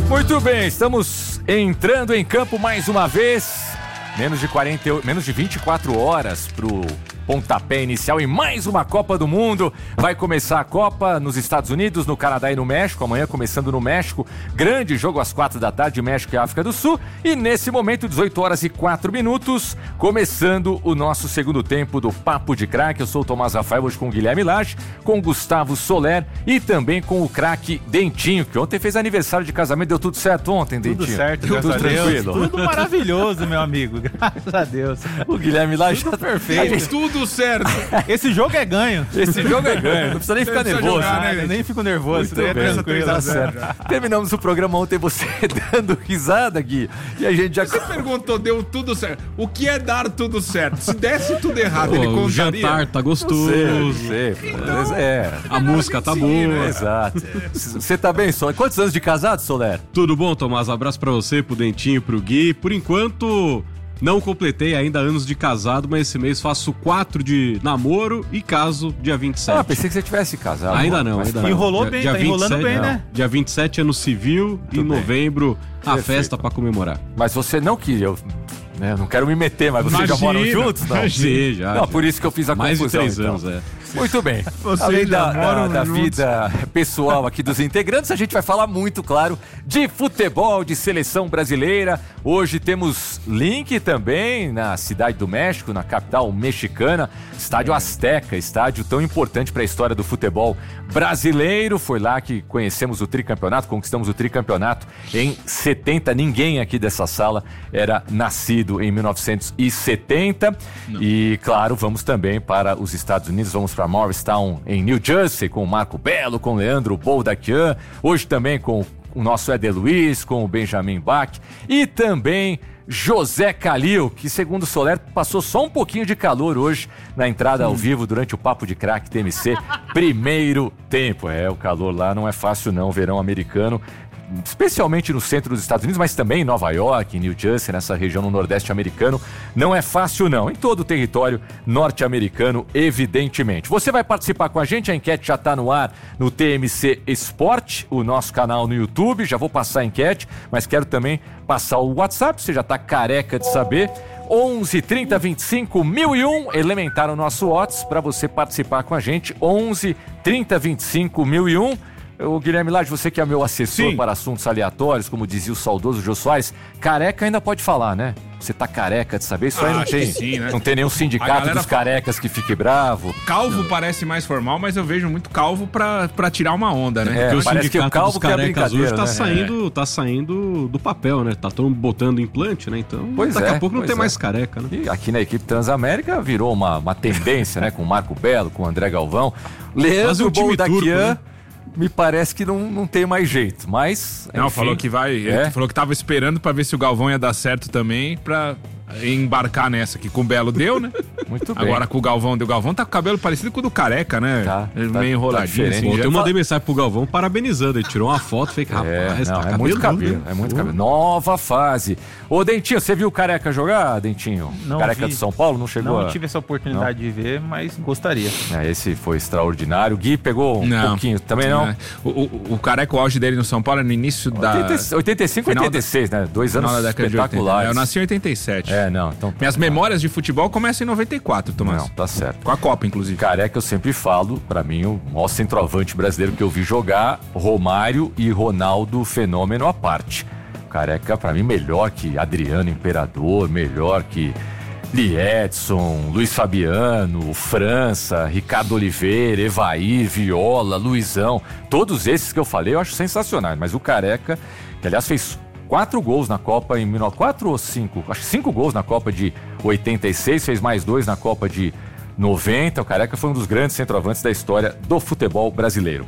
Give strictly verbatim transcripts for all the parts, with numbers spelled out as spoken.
Muito bem, estamos entrando em campo mais uma vez. Menos de, quarenta, menos de vinte e quatro horas pro pontapé inicial em mais uma Copa do Mundo. Vai começar a Copa nos Estados Unidos, no Canadá e no México. Amanhã começando no México. Grande jogo às quatro da tarde, México e África do Sul. E nesse momento, dezoito horas e quatro minutos, começando o nosso segundo tempo do Papo de Craque. Eu sou o Tomás Rafael, hoje com o Guilherme Lage, com o Gustavo Soler e também com o craque Dentinho, que ontem fez aniversário de casamento. Deu tudo certo ontem, Dentinho? Tudo certo, tudo tranquilo. Tudo maravilhoso, meu amigo. Graças a Deus. O Guilherme Lage tá perfeito. Gente, tudo certo. Esse jogo é ganho. Esse jogo é ganho. Não precisa nem ficar precisa nervoso. jogar, né, Eu nem fico nervoso. Muito É bem, tranquilo. tá certo. Terminamos o programa ontem, você dando risada, Gui. E a gente já... Você perguntou, deu tudo certo. O que é dar tudo certo? Se desse tudo errado, Pô, ele o contaria. jantar tá gostoso. Não sei, não sei. É. A música tá boa. né? Exato. Você tá bem, Soler? Quantos anos de casado, Soler? Tudo bom, Tomás? Abraço pra você, pro Dentinho, pro Gui. Por enquanto, não completei ainda anos de casado, mas esse mês faço quatro de namoro e caso dia vinte e sete. Ah, pensei que você tivesse casado. Ainda não, Mas ainda tá. não. Enrolou Dia- bem, dia tá enrolando vinte e sete, bem, não. né? Dia vinte e sete é no civil e em bem. novembro a Perfeito. festa pra comemorar. Mas você não queria... Eu, né, eu não quero me meter, mas vocês já moram Imagina, juntos? Não, imagina, já, não já. por isso que eu fiz a Mais de confusão. três então. anos, é. Muito bem. Vocês Além já da, da, moram da juntos. vida pessoal aqui dos integrantes, a gente vai falar muito, claro, de futebol, de seleção brasileira. Hoje temos link também na Cidade do México, na capital mexicana, Estádio Azteca, estádio tão importante para a história do futebol brasileiro. Foi lá que conhecemos o tricampeonato, conquistamos o tricampeonato em setenta. Ninguém aqui dessa sala era nascido em mil novecentos e setenta. Não. E, claro, vamos também para os Estados Unidos, vamos para Morristown, em New Jersey, com o Marco Belo, com o Leandro Boldaquian, hoje também com o nosso Éder Luiz, com o Benjamin Bach e também José Calil, que segundo o Soler passou só um pouquinho de calor hoje na entrada ao vivo durante o Papo de Craque T M C, primeiro tempo. É, o calor lá não é fácil não, verão americano, especialmente no centro dos Estados Unidos, mas também em Nova York, em New Jersey, nessa região no Nordeste americano. Não é fácil não, em todo o território norte-americano, evidentemente. Você vai participar com a gente, a enquete já está no ar no T M C Esporte, o nosso canal no YouTube. Já vou passar a enquete, mas quero também passar o WhatsApp, você já está careca de saber. onze, trinta, vinte e cinco, mil e um, elementar o nosso WhatsApp para você participar com a gente. onze, trinta, vinte e cinco, mil e um. O Guilherme Lage, você que é meu assessor Sim. para assuntos aleatórios, como dizia o saudoso Jô Soares, careca ainda pode falar, né? Você tá careca de saber, isso aí Ah, não acho tem. que sim, né? Não tem nenhum A sindicato galera dos fala- carecas que fique bravo. Calvo parece mais formal, mas eu vejo muito calvo pra, pra tirar uma onda, né? É, Porque o parece que o sindicato calvo dos que é carecas brincadeira, hoje tá, né? saindo, tá saindo do papel, né? Tá todo mundo botando implante, né? Então Pois daqui é, a pouco não pois tem é. mais careca, né? E aqui na equipe Transamérica virou uma, uma tendência, né? Com o Marco Belo, com o André Galvão. Leandro Quase um time turco, Boldaquian, né? me parece que não, não tem mais jeito, mas... Não, enfim, falou que vai. Ele É? falou que tava esperando pra ver se o Galvão ia dar certo também, pra embarcar nessa, que com o Belo deu, né? Muito bem. Agora com o Galvão deu. O Galvão tá com o cabelo parecido com o do Careca, né? Tá, Ele tá- meio tá enroladinho, diferente. assim. Ontem já- eu mandei mensagem pro Galvão parabenizando. Ele tirou uma foto, falei, É, rapaz, não, tá é muito cabeludo, cabelo, né? é muito cabelo. Nova fase. Ô, Dentinho, você viu o Careca jogar, Dentinho? Não Careca vi. de São Paulo, não chegou Não a... tive essa oportunidade de ver, mas gostaria. É, esse foi extraordinário. O Gui pegou um Não. pouquinho, também não? É. O, o, o Careca, o auge dele no São Paulo é no início da... oitenta, oitenta e cinco, final oitenta e seis, né? Dois anos final da década de oitenta. espetaculares. Eu nasci em oitenta e sete. É, não. Então, Minhas memórias de futebol começam em noventa e quatro, Tomás. Não, tá certo. Com a Copa, inclusive. Careca, eu sempre falo, pra mim, o maior centroavante brasileiro que eu vi jogar, Romário e Ronaldo, fenômeno à parte. Careca, pra mim, melhor que Adriano Imperador, melhor que Lee Edson, Luiz Fabiano, França, Ricardo Oliveira, Evair, Viola, Luizão. Todos esses que eu falei eu acho sensacionais, mas o Careca, que aliás fez quatro gols na Copa em mil e novecentos, quatro ou cinco? Acho que cinco gols na Copa de oitenta e seis, fez mais dois na Copa de noventa. O Careca foi um dos grandes centroavantes da história do futebol brasileiro.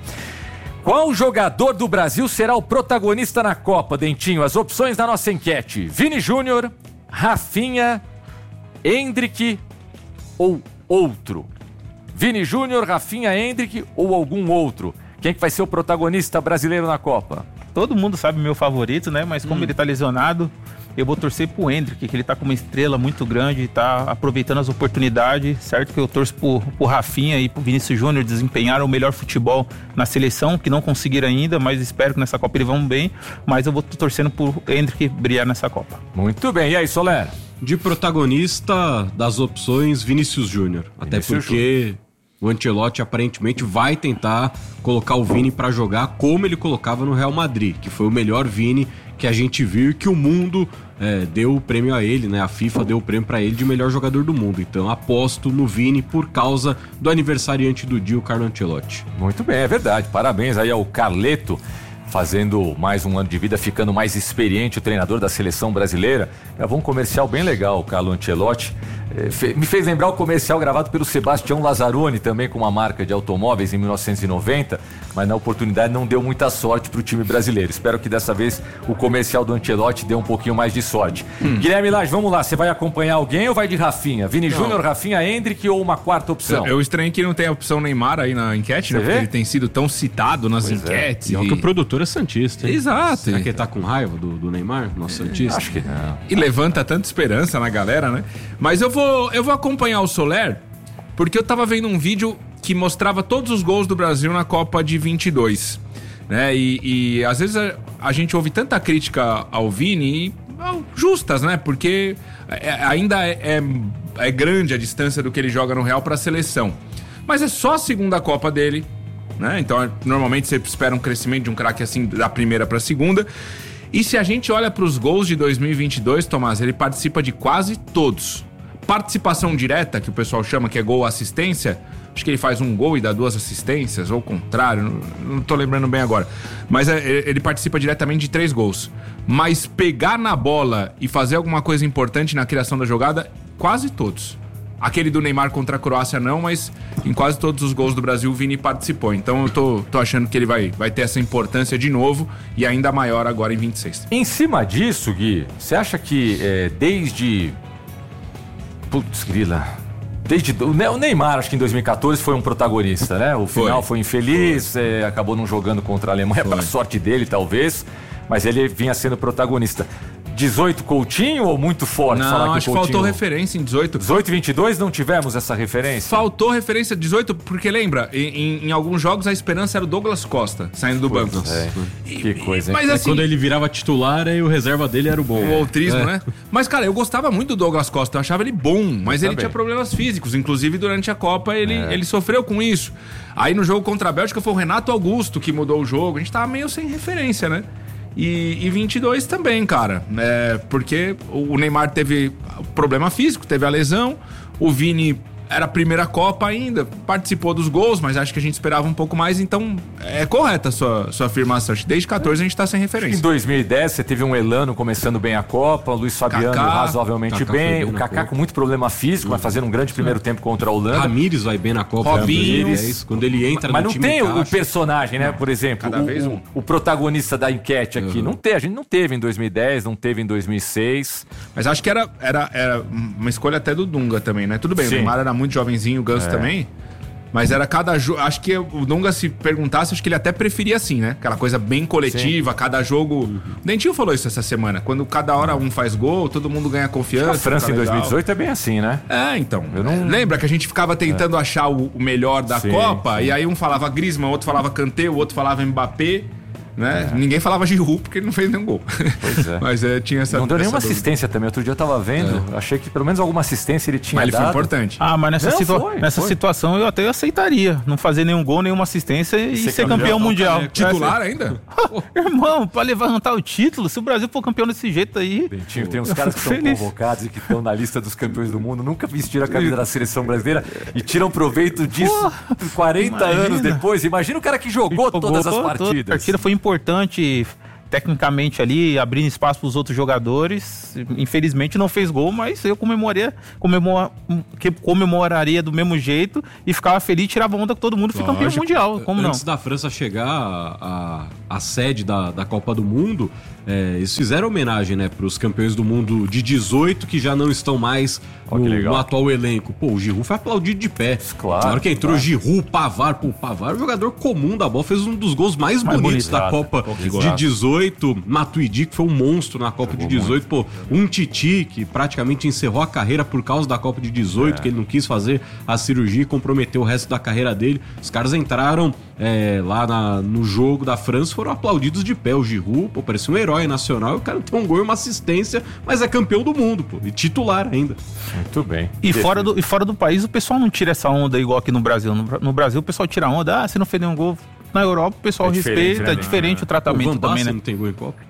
Qual jogador do Brasil será o protagonista na Copa, Dentinho? As opções da nossa enquete: Vini Júnior, Rafinha, Endrick ou outro? Vini Júnior, Rafinha, Endrick ou algum outro? Quem que vai ser o protagonista brasileiro na Copa? Todo mundo sabe meu favorito, né? Mas como Hum. ele tá lesionado, eu vou torcer pro Endrick, que ele tá com uma estrela muito grande, tá aproveitando as oportunidades, certo? Que eu torço pro, pro Rafinha e pro Vinícius Júnior desempenharam o melhor futebol na seleção, que não conseguiram ainda, mas espero que nessa Copa eles vão bem, mas eu vou torcendo pro Endrick brilhar nessa Copa. Muito bem, e aí, Soler? De protagonista das opções, Vinícius Júnior. Até Vinícius porque Júnior. o Ancelotti aparentemente vai tentar colocar o Vini pra jogar como ele colocava no Real Madrid, que foi o melhor Vini que a gente viu e que o mundo é, deu o prêmio a ele, né? A FIFA deu o prêmio pra ele de melhor jogador do mundo. Então aposto no Vini por causa do aniversariante do dia, o Carlo Ancelotti. Muito bem, é verdade. Parabéns aí ao Carleto, fazendo mais um ano de vida, ficando mais experiente, o treinador da seleção brasileira. Gravou um comercial bem legal, o Carlo Ancelotti. É, fe- me fez lembrar o comercial gravado pelo Sebastião Lazzaroni, também com uma marca de automóveis em mil novecentos e noventa, mas na oportunidade não deu muita sorte para o time brasileiro. Espero que dessa vez o comercial do Ancelotti dê um pouquinho mais de sorte. Hum. Guilherme Lage, vamos lá, você vai acompanhar alguém ou vai de Rafinha? Vini Júnior, Rafinha, Endrick ou uma quarta opção? Eu, eu estranho que não tem a opção Neymar aí na enquete, né? Você Porque vê? ele tem sido tão citado nas Pois é. enquetes. E olha e... que o produtor é santista, hein? Exato. Será que ele tá com raiva do, do Neymar, nosso santista? Acho que não. E levanta tanta esperança na galera, né? Mas eu vou, eu vou acompanhar o Soler, porque eu tava vendo um vídeo que mostrava todos os gols do Brasil na Copa de vinte e dois, né? E, e às vezes a, a gente ouve tanta crítica ao Vini, e, não, justas, né? Porque é, ainda é, é, é grande a distância do que ele joga no Real pra seleção. Mas é só a segunda Copa dele, né? Então normalmente você espera um crescimento de um craque assim da primeira pra segunda. E se a gente olha pros gols de dois mil e vinte e dois, Tomás, ele participa de quase todos. Participação direta, que o pessoal chama, que é gol assistência, acho que ele faz um gol e dá duas assistências, ou o contrário, não, não tô lembrando bem agora. Mas é, ele participa diretamente de três gols. Mas pegar na bola e fazer alguma coisa importante na criação da jogada, quase todos. Aquele do Neymar contra a Croácia não, mas em quase todos os gols do Brasil o Vini participou. Então eu tô, tô achando que ele vai, vai ter essa importância de novo e ainda maior agora em vinte e seis. Em cima disso, Gui, você acha que é, desde... Putz, grila. Desde o Neymar, acho que em dois mil e catorze foi um protagonista, né? O final foi, foi infeliz, foi. É, acabou não jogando contra a Alemanha, para sorte dele, talvez. Mas ele vinha sendo protagonista. dezoito Coutinho ou muito forte? Não, falar que acho que Coutinho... faltou referência em dezoito. dezoito e vinte e dois não tivemos essa referência? Faltou referência dezoito, porque lembra, em, em, em alguns jogos a esperança era o Douglas Costa, saindo do banco. É, que coisa, hein? Mas É, assim, quando ele virava titular, aí o reserva dele era o bom. o outrismo, É. né? Mas, cara, eu gostava muito do Douglas Costa, eu achava ele bom, mas ele também. tinha problemas físicos, inclusive durante a Copa ele, É. ele sofreu com isso. Aí no jogo contra a Bélgica foi o Renato Augusto que mudou o jogo, a gente tava meio sem referência, né? E, e vinte e dois também, cara, é, porque o Neymar teve problema físico, teve a lesão, o Vini era a primeira Copa ainda, participou dos gols, mas acho que a gente esperava um pouco mais, então é correta a sua, sua afirmação. Acho que desde catorze a gente tá sem Em referência. dois mil e dez você teve um Elano começando bem a Copa, o Luiz Fabiano Kaká. razoavelmente Kaká foi bem, bem o na Kaká Copa. com muito problema físico, mas fazendo um grande primeiro tempo contra a Holanda. Ramires vai bem na Copa. Robinho. É isso. Quando ele entra Mas no não time tem o, o encaixa. personagem, né? Por exemplo, cada o, vez o- um. o protagonista da enquete aqui. Não tem, a gente não teve em dois mil e dez, não teve em dois mil e seis. Mas acho que era, era, era uma escolha até do Dunga também, né? Tudo bem, Sim. o Neymar era muito jovenzinho, o Ganso também. Mas era cada jogo. Acho que o Dunga, se perguntasse, acho que ele até preferia assim, né? Aquela coisa bem coletiva, cada jogo. O Dentinho falou isso essa semana. Quando cada hora um faz gol, todo mundo ganha confiança. A França fica em dois mil e legal. dezoito é bem assim, né? É, então. Eu não- Lembra que a gente ficava tentando achar o, o melhor da Sim, Copa? sim. E aí um falava Griezmann, outro falava Kanté, o outro falava Mbappé. Né? Ninguém falava Giroud porque ele não fez nenhum gol. Pois é. Mas é, tinha essa. Não deu essa nenhuma dúvida. assistência também. Outro dia eu tava vendo, achei que pelo menos alguma assistência ele tinha Mas ele dado. foi importante. Ah, mas nessa, Não, situa- foi, nessa foi. situação eu até aceitaria. Não fazer nenhum gol, nenhuma assistência e Ser ser, campeão, campeão, mundial. Titular ainda? Irmão, pra levantar o título, se o Brasil for campeão desse jeito aí. Dentinho, tem uns Eu caras que fico estão feliz. convocados e que estão na lista dos campeões do mundo, nunca vestiram a camisa da seleção brasileira e tiram proveito disso quarenta imagina. anos depois. Imagina o cara que jogou, Jogou todas as toda- partidas. A partida foi importante tecnicamente ali, abrindo espaço para os outros jogadores. Infelizmente não fez gol, mas eu comemoraria, comemora, que- comemoraria do mesmo jeito e ficava feliz, tirava onda com todo mundo e fica campeão Lógico. mundial. Como não? Antes da França chegar à a, a sede da, da Copa do Mundo, é, eles fizeram homenagem, né, para os campeões do mundo de dezoito que já não estão mais Ó, que no, legal. no atual elenco. Pô, o Giroud foi aplaudido de pé. Claro, Na hora que entrou claro. Giroud, Pavar, pô, Pavar, o jogador comum da bola, fez um dos gols mais, Mais bonitos bonito. da Copa Pô, que de golaço. dezoito. dezoito, Matuidi, que foi um monstro na Copa Jogou de dezoito. Muito. Pô, um Titi, que praticamente encerrou a carreira por causa da Copa de dezoito, é. que ele não quis fazer a cirurgia e comprometeu o resto da carreira dele. Os caras entraram é, lá na, no jogo da França, foram aplaudidos de pé. O Giroud, pô, parecia um herói nacional. O cara tem um gol e uma assistência, mas é campeão do mundo, pô, e titular ainda. Muito bem. E fora, do, e fora do país, o pessoal não tira essa onda igual aqui no Brasil. No, no Brasil, o pessoal tira onda, ah, você não fez nenhum gol. Na Europa, o pessoal é respeita, né? É diferente o tratamento o também, né? Não tem gol em Copa.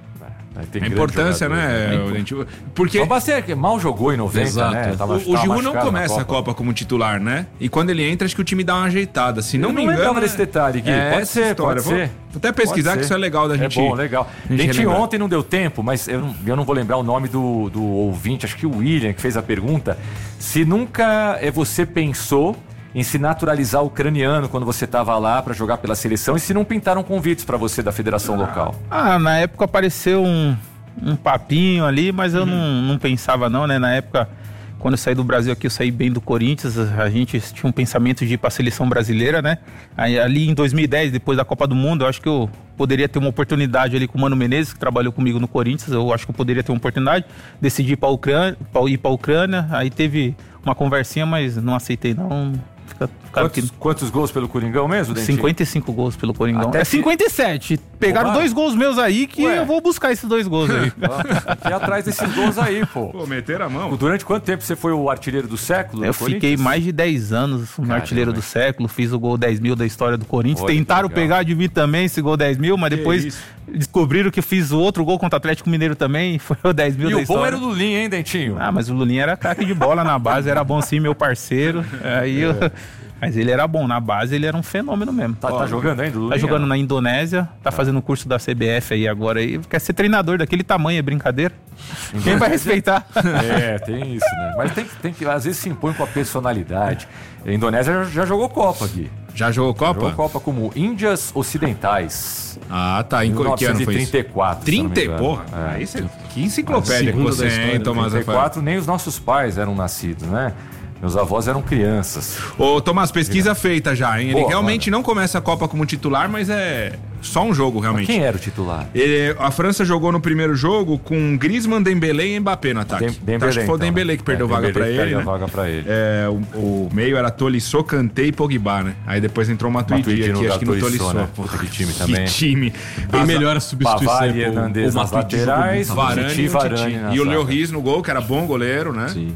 A importância, né? É porque o Bacer mal jogou em noventa, Exato. né? Tava, o o Giroud não começa Copa. a Copa como titular, né? E quando ele entra, acho que o time dá uma ajeitada. Se não, Eu me não engano... Não desse detalhe, Gui. É pode ser, história. pode ser. Vou até pesquisar que isso é legal da gente... É bom, legal. A gente, gente ontem não deu tempo, mas eu não, eu não vou lembrar o nome do, do ouvinte, acho que o William, que fez a pergunta. Se nunca é, você pensou em se naturalizar ucraniano quando você estava lá para jogar pela seleção e se não pintaram convites para você da federação ah. local? Ah, na época apareceu um... um papinho ali, mas eu uhum. não, não pensava não, né? Na época, quando eu saí do Brasil aqui, eu saí bem do Corinthians, a gente tinha um pensamento de ir para a seleção brasileira, né? Aí, ali em dois mil e dez, depois da Copa do Mundo, eu acho que eu poderia ter uma oportunidade ali com o Mano Menezes, que trabalhou comigo no Corinthians, eu acho que eu poderia ter uma oportunidade, decidi ir para a Ucrânia, ir para a Ucrânia, aí teve uma conversinha, mas não aceitei não. Fica, quantos, aqui... quantos gols pelo Coringão mesmo, Dentinho? cinquenta e cinco gols pelo Coringão. Até é cinquenta e sete. Pegaram Opa. dois gols meus aí que Ué. eu vou buscar esses dois gols aí. Aqui atrás desses gols aí, pô. Pô, meteram a mão. Durante quanto tempo você foi o artilheiro do século? Eu fiquei mais de dez anos no artilheiro do século, fiz o gol dez mil da história do Corinthians. Olha, Tentaram pegar de mim também esse gol dez mil, mas que depois isso? descobriram que eu fiz o outro gol contra o Atlético Mineiro também, foi o dez mil e da o história. bom era o Lulinha, hein, Dentinho? Ah, mas o Lulinha era craque de bola na base, era bom sim, meu parceiro. Aí eu... Mas ele era bom, na base ele era um fenômeno mesmo. Tá, tá jogando ainda? Tá jogando na Indonésia, tá ah. fazendo o curso da C B F aí agora. Aí. Quer ser treinador daquele tamanho, é brincadeira? Quem vai respeitar? É, tem isso, né? Mas tem, tem que, às vezes se impõe com a personalidade. A Indonésia já, já jogou Copa aqui. Já jogou Copa? Jogou Copa como Índias Ocidentais. Ah, tá. Em que ano foi isso? trinta e quatro. trinta, porra. É. Aí você... Que enciclopédia que você é, hein, Tomás Rafael? trinta e quatro, nem os nossos pais eram nascidos, né? Meus avós eram crianças. Ô, Tomás, pesquisa feita já, hein? Ele Pô, realmente mano. não começa a Copa como titular, mas é só um jogo, realmente. Mas quem era o titular? Ele, a França jogou no primeiro jogo com Griezmann, Dembélé e Mbappé no ataque. Dem- Dembélé, então, acho que foi o Dembélé que perdeu é, vaga pra ele, né? vaga pra ele. É, o, o meio era Tolisso, Kanté e Pogba, né? Aí depois entrou o Matuidi aqui, acho que no Tolisso. Né? Puta, que time também. Que time. Bem melhor a substituição. Pavard e Hernandez nas laterais, Varane e o Varane. E o Lloris no gol, que era bom goleiro, né? Sim.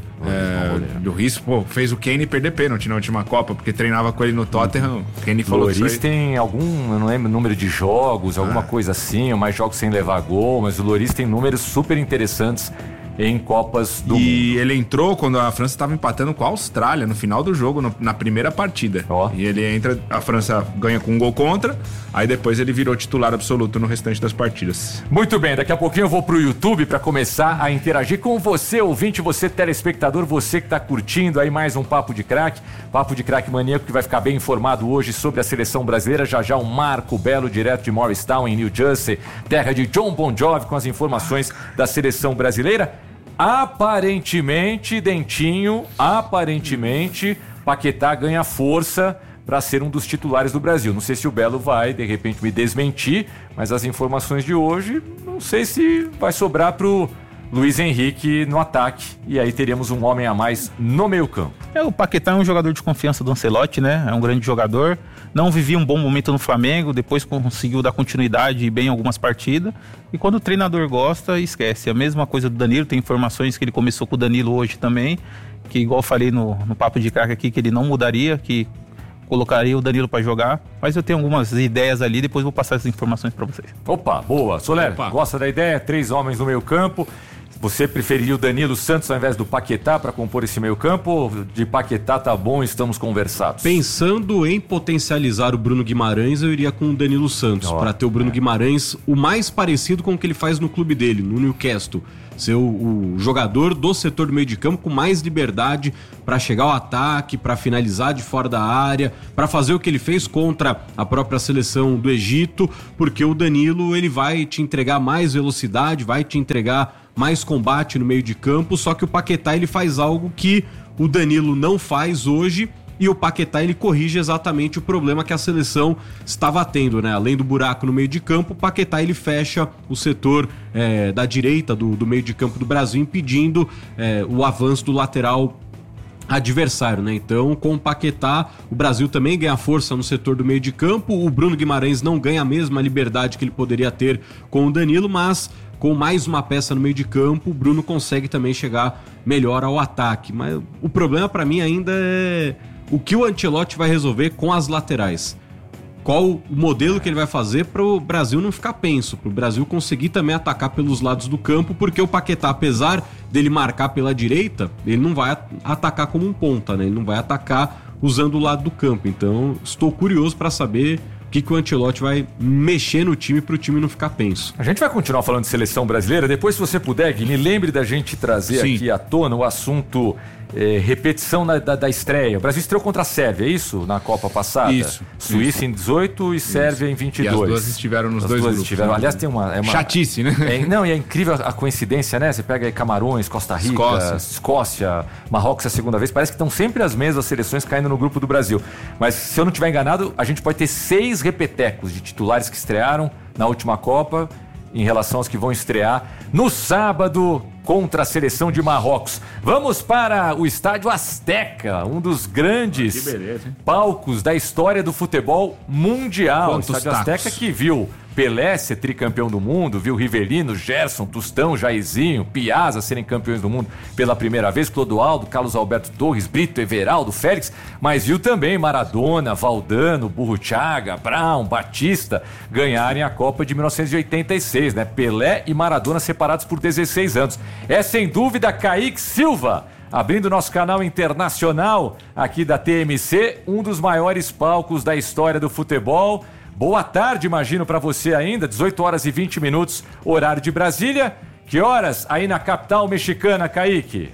É, o Lloris, pô, fez o Kane perder pênalti na última Copa, porque treinava com ele no Tottenham. O Kane falou isso. O Lloris tem algum, eu não lembro o número de jogos, alguma ah. coisa assim, ou mais jogos sem levar gol, mas o Lloris tem números super interessantes em Copas do e Mundo. E ele entrou quando a França estava empatando com a Austrália no final do jogo, no, na primeira partida. Oh. E ele entra, a França ganha com um gol contra, aí depois ele virou titular absoluto no restante das partidas. Muito bem, daqui a pouquinho eu vou pro YouTube para começar a interagir com você, ouvinte, você telespectador, você que tá curtindo aí mais um Papo de Craque, Papo de Craque maníaco que vai ficar bem informado hoje sobre a seleção brasileira. Já já um Marco Belo, direto de Morristown, em New Jersey, terra de John Bon Jovi, com as informações da seleção brasileira. Aparentemente, Dentinho, aparentemente, Paquetá ganha força para ser um dos titulares do Brasil. Não sei se o Belo vai, de repente, me desmentir, mas as informações de hoje, não sei se vai sobrar pro Luiz Henrique no ataque, e aí teríamos um homem a mais no meio campo. É, o Paquetá é um jogador de confiança do Ancelotti, né? É um grande jogador, não vivia um bom momento no Flamengo, depois conseguiu dar continuidade bem em algumas partidas, e quando o treinador gosta, esquece. A mesma coisa do Danilo, tem informações que ele começou com o Danilo hoje também, que igual eu falei no, no Papo de Craque aqui, que ele não mudaria, que colocaria o Danilo para jogar, mas eu tenho algumas ideias ali, depois vou passar essas informações para vocês. Opa, boa. Soler, Opa. Gosta da ideia? Três homens no meio campo. Você preferiria o Danilo Santos ao invés do Paquetá para compor esse meio campo? De Paquetá tá bom, estamos conversados. Pensando em potencializar o Bruno Guimarães, eu iria com o Danilo Santos, oh, para ter o Bruno é. Guimarães o mais parecido com o que ele faz no clube dele, no Newcastle. Ser o, o jogador do setor do meio de campo com mais liberdade para chegar ao ataque, para finalizar de fora da área, para fazer o que ele fez contra a própria seleção do Egito, porque o Danilo ele vai te entregar mais velocidade, vai te entregar mais combate no meio de campo, só que o Paquetá ele faz algo que o Danilo não faz hoje e o Paquetá ele corrige exatamente o problema que a seleção estava tendo, né? Além do buraco no meio de campo, o Paquetá ele fecha o setor é, da direita do, do meio de campo do Brasil, impedindo é, o avanço do lateral adversário, né? Então, com o Paquetá, o Brasil também ganha força no setor do meio de campo. O Bruno Guimarães não ganha a mesma liberdade que ele poderia ter com o Danilo, mas com mais uma peça no meio de campo, o Bruno consegue também chegar melhor ao ataque. Mas o problema para mim ainda é o que o Ancelotti vai resolver com as laterais. Qual o modelo que ele vai fazer para o Brasil não ficar penso, para o Brasil conseguir também atacar pelos lados do campo, porque o Paquetá, apesar dele marcar pela direita, ele não vai atacar como um ponta, né? Ele não vai atacar usando o lado do campo. Então, estou curioso para saber o que, que o Ancelotti vai mexer no time para o time não ficar penso. A gente vai continuar falando de seleção brasileira. Depois, se você puder, Guilherme, lembre da gente trazer Sim. aqui à tona o assunto é, repetição na, da, da estreia. O Brasil estreou contra a Sérvia, é isso? Na Copa passada? Isso. Suíça isso. em dezoito e Sérvia em vinte e dois. E as duas estiveram nos as dois duas grupos. Estiveram. Aliás, tem uma... É uma chatice, né? É, não, e é incrível a coincidência, né? Você pega aí Camarões, Costa Rica, Escócia. Escócia, Marrocos a segunda vez. Parece que estão sempre as mesmas seleções caindo no grupo do Brasil. Mas, se eu não estiver enganado, a gente pode ter seis repetecos de titulares que estrearam na última Copa em relação aos que vão estrear no sábado contra a seleção de Marrocos. Vamos para o Estádio Azteca, um dos grandes beleza, palcos da história do futebol mundial. Quantos Estádio tacos? Azteca que viu Pelé ser tricampeão do mundo, viu Rivelino, Gerson, Tostão, Jairzinho, Piazza serem campeões do mundo pela primeira vez, Clodoaldo, Carlos Alberto Torres, Brito, Everaldo, Félix, mas viu também Maradona, Valdano, Burruchaga, Brown, Batista ganharem a Copa de mil novecentos e oitenta e seis, né? Pelé e Maradona separados por dezesseis anos. É sem dúvida Kaique Silva, abrindo nosso canal internacional aqui da T M C, um dos maiores palcos da história do futebol. Boa tarde, imagino, para você ainda, dezoito horas e vinte minutos, horário de Brasília. Que horas aí na capital mexicana, Kaique?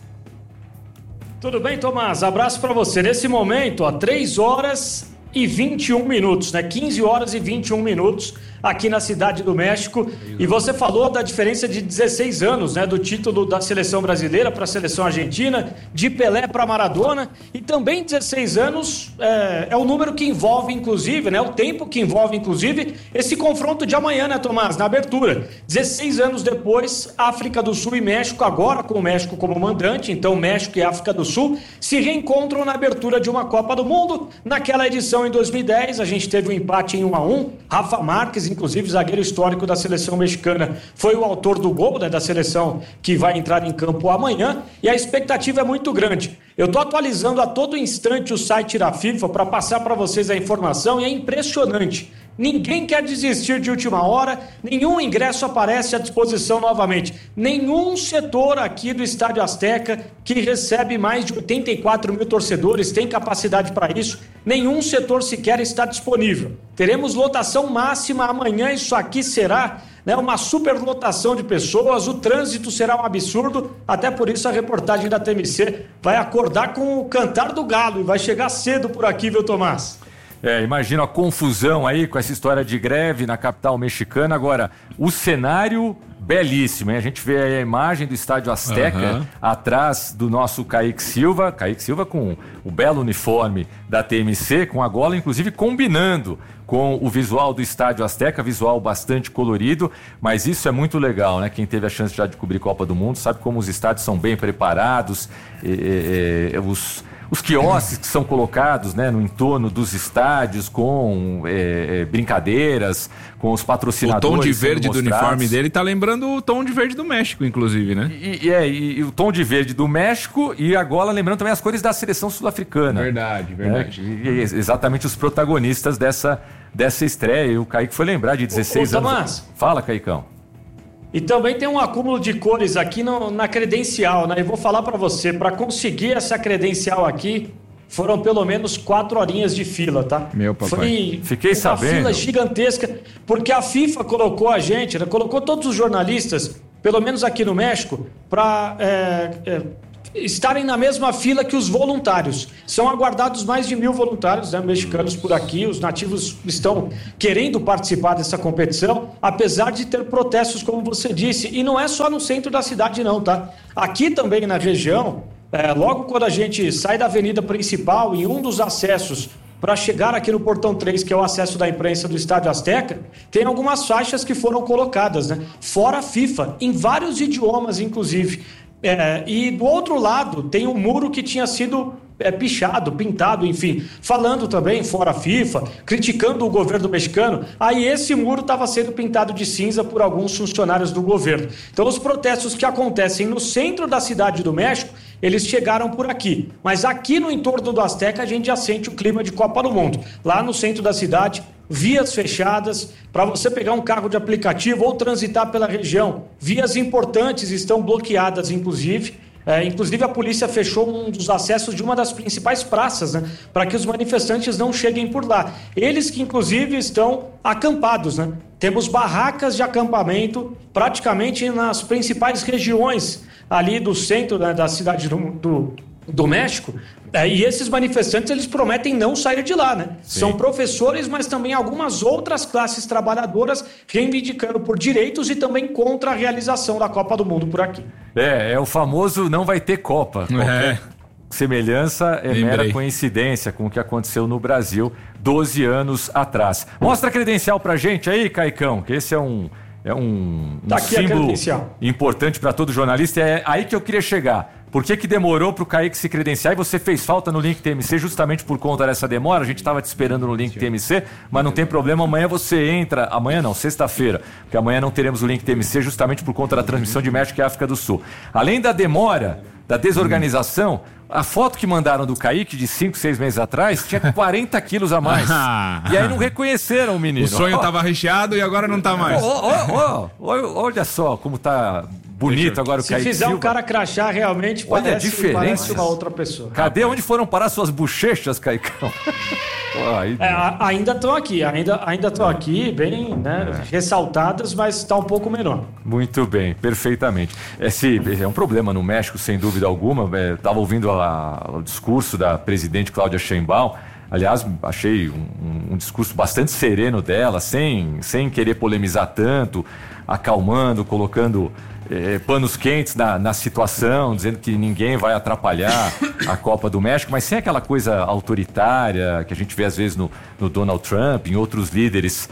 Tudo bem, Tomás? Abraço para você. Nesse momento, ó, três horas e vinte e um minutos, né? quinze horas e vinte e um minutos aqui na Cidade do México. E você falou da diferença de dezesseis anos, né? Do título da seleção brasileira para a seleção argentina, de Pelé para Maradona. E também dezesseis anos é, é o número que envolve, inclusive, né? O tempo que envolve, inclusive, esse confronto de amanhã, né, Tomás? Na abertura. dezesseis anos depois, África do Sul e México, agora com o México como mandante. Então, México e África do Sul se reencontram na abertura de uma Copa do Mundo. Naquela edição, em dois mil e dez, a gente teve um empate em um a um. Rafa Marques, inclusive zagueiro histórico da seleção mexicana, foi o autor do gol, né, da seleção que vai entrar em campo amanhã, e a expectativa é muito grande. Eu estou atualizando a todo instante o site da FIFA para passar para vocês a informação, e é impressionante. Ninguém quer desistir de última hora, nenhum ingresso aparece à disposição novamente. Nenhum setor aqui do Estádio Azteca, que recebe mais de oitenta e quatro mil torcedores, tem capacidade para isso, nenhum setor sequer está disponível. Teremos lotação máxima amanhã, isso aqui será, né, uma superlotação de pessoas, o trânsito será um absurdo, até por isso a reportagem da T M C vai acordar com o cantar do galo e vai chegar cedo por aqui, viu, Tomás? É, imagina a confusão aí com essa história de greve na capital mexicana. Agora, o cenário belíssimo, hein? A gente vê aí a imagem do Estádio Azteca, uhum, atrás do nosso Kaique Silva. Kaique Silva com o belo uniforme da T M C, com a gola inclusive combinando com o visual do Estádio Azteca, visual bastante colorido, mas isso é muito legal, né? Quem teve a chance já de cobrir Copa do Mundo sabe como os estádios são bem preparados, e, e, e, os... Os quiosques que são colocados, né, no entorno dos estádios com é, é, brincadeiras, com os patrocinadores. O tom de verde do uniforme dele tá lembrando o tom de verde do México, inclusive, né? E, e, é, e, e o tom de verde do México e agora lembrando também as cores da seleção sul-africana. Verdade, verdade. É, e, e, exatamente os protagonistas dessa, dessa estreia. E o Kaique foi lembrar de dezesseis ô, ô, anos. Tomás. Fala, Caicão. E também tem um acúmulo de cores aqui no, na credencial, né? Eu vou falar para você, para conseguir essa credencial aqui, foram pelo menos quatro horinhas de fila, tá? Meu papai. Foi Fiquei uma sabendo. fila gigantesca, porque a FIFA colocou a gente, né? Colocou todos os jornalistas, pelo menos aqui no México, para é, é, estarem na mesma fila que os voluntários. São aguardados mais de mil voluntários, né, mexicanos por aqui. Os nativos estão querendo participar dessa competição, apesar de ter protestos, como você disse. E não é só no centro da cidade, não, tá? Aqui também na região, É, logo quando a gente sai da avenida principal, em um dos acessos para chegar aqui no Portão três, que é o acesso da imprensa do Estádio Azteca, tem algumas faixas que foram colocadas, né? Fora FIFA, em vários idiomas, inclusive. É, e do outro lado tem um muro que tinha sido é, pichado, pintado, enfim, falando também fora FIFA, criticando o governo mexicano. Aí esse muro estava sendo pintado de cinza por alguns funcionários do governo. Então os protestos que acontecem no centro da cidade do México, eles chegaram por aqui. Mas aqui no entorno do Azteca a gente já sente o clima de Copa do Mundo. Lá no centro da cidade, vias fechadas, para você pegar um carro de aplicativo ou transitar pela região. Vias importantes estão bloqueadas, inclusive. É, inclusive a polícia fechou um dos acessos de uma das principais praças, né, para que os manifestantes não cheguem por lá. Eles que inclusive estão acampados, né? Temos barracas de acampamento praticamente nas principais regiões ali do centro, né, da cidade do, do, do México. É, e esses manifestantes, eles prometem não sair de lá, né? Sim. São professores, mas também algumas outras classes trabalhadoras reivindicando por direitos e também contra a realização da Copa do Mundo por aqui. É, é o famoso não vai ter Copa. Qualquer é. semelhança é Lembrei. mera coincidência com o que aconteceu no Brasil doze anos atrás. Mostra a credencial pra gente aí, Caicão, que esse é um, é um, um tá aqui símbolo importante para todo jornalista. É aí que eu queria chegar. Por que que demorou pro Kaique se credenciar e você fez falta no link T M C justamente por conta dessa demora? A gente estava te esperando no link T M C, mas não tem problema, amanhã você entra, amanhã não, sexta-feira, porque amanhã não teremos o link T M C justamente por conta da transmissão de México e África do Sul. Além da demora, da desorganização, a foto que mandaram do Kaique de cinco, seis meses atrás tinha quarenta quilos a mais. E aí não reconheceram o menino. O sonho estava recheado e agora não está mais. Oh, oh, oh, oh, olha só como tá bonito agora o Se Kaique fizer Silva. um cara crachar, realmente Olha parece, a diferença. parece uma outra pessoa. Cadê onde foram parar suas bochechas, Caicão? Oh, aí... é, a, ainda estão aqui, ainda ainda estão aqui, bem, né, é. ressaltadas, mas está um pouco menor. Muito bem, perfeitamente. Esse é um problema no México, sem dúvida alguma. Estava ouvindo a, o discurso da presidente Cláudia Sheinbaum. Aliás, achei um, um discurso bastante sereno dela, sem, sem querer polemizar tanto, acalmando, colocando eh, panos quentes na, na situação, dizendo que ninguém vai atrapalhar a Copa do México, mas sem aquela coisa autoritária que a gente vê às vezes no, no Donald Trump, em outros líderes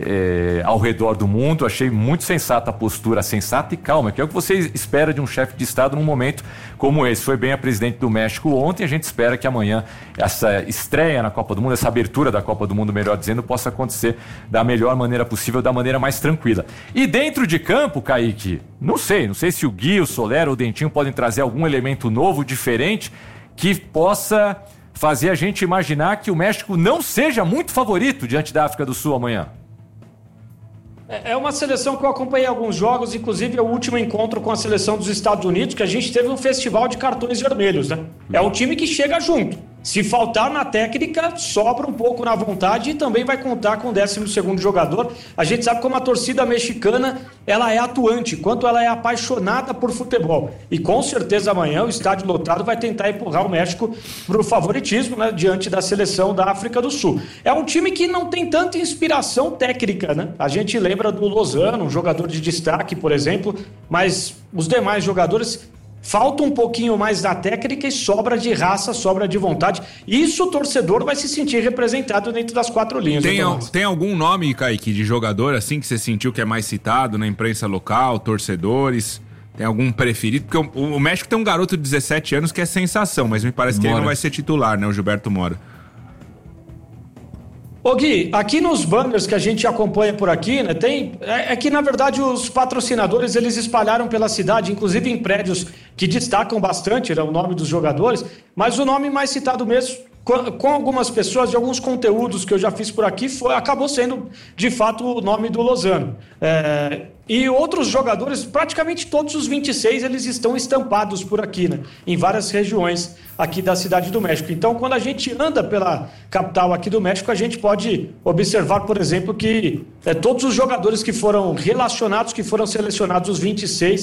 eh, ao redor do mundo. Achei muito sensata a postura, sensata e calma, que é o que você espera de um chefe de Estado num momento como esse. Foi bem a presidente do México ontem, a gente espera que amanhã essa estreia na Copa do Mundo, essa abertura da Copa do Mundo, melhor dizendo, possa acontecer da melhor maneira possível, da maneira mais tranquila. E dentro de campo, Kaique, não sei, não sei se o Gui, o Soler ou o Dentinho podem trazer algum elemento novo, diferente, que possa fazer a gente imaginar que o México não seja muito favorito diante da África do Sul amanhã. É uma seleção que eu acompanhei alguns jogos, inclusive é o último encontro com a seleção dos Estados Unidos, que a gente teve um festival de cartões vermelhos, né? É um time que chega junto. Se faltar na técnica, sobra um pouco na vontade e também vai contar com o décimo segundo jogador. A gente sabe como a torcida mexicana, ela é atuante, quanto ela é apaixonada por futebol. E com certeza amanhã o estádio lotado vai tentar empurrar o México para o favoritismo, né, diante da seleção da África do Sul. É um time que não tem tanta inspiração técnica, né? A gente lembra do Lozano, um jogador de destaque, por exemplo, mas os demais jogadores... falta um pouquinho mais da técnica e sobra de raça, sobra de vontade. Isso o torcedor vai se sentir representado dentro das quatro linhas. Tem, al- tem algum nome, Kaique, de jogador assim que você sentiu que é mais citado na imprensa local, torcedores? Tem algum preferido? Porque o, o México tem um garoto de dezessete anos que é sensação, mas me parece que Mora. ele não vai ser titular, né? O Gilberto Mora. Ô Gui, aqui nos banners que a gente acompanha por aqui, né, tem, é, é que na verdade os patrocinadores eles espalharam pela cidade, inclusive em prédios que destacam bastante, né, o nome dos jogadores, mas o nome mais citado mesmo, com, com algumas pessoas de alguns conteúdos que eu já fiz por aqui, foi, acabou sendo de fato o nome do Lozano. É, e outros jogadores, praticamente todos os vinte e seis, eles estão estampados por aqui, né, em várias regiões aqui da cidade do México. Então, quando a gente anda pela capital aqui do México, a gente pode observar, por exemplo, que é, todos os jogadores que foram relacionados, que foram selecionados, os vinte e seis,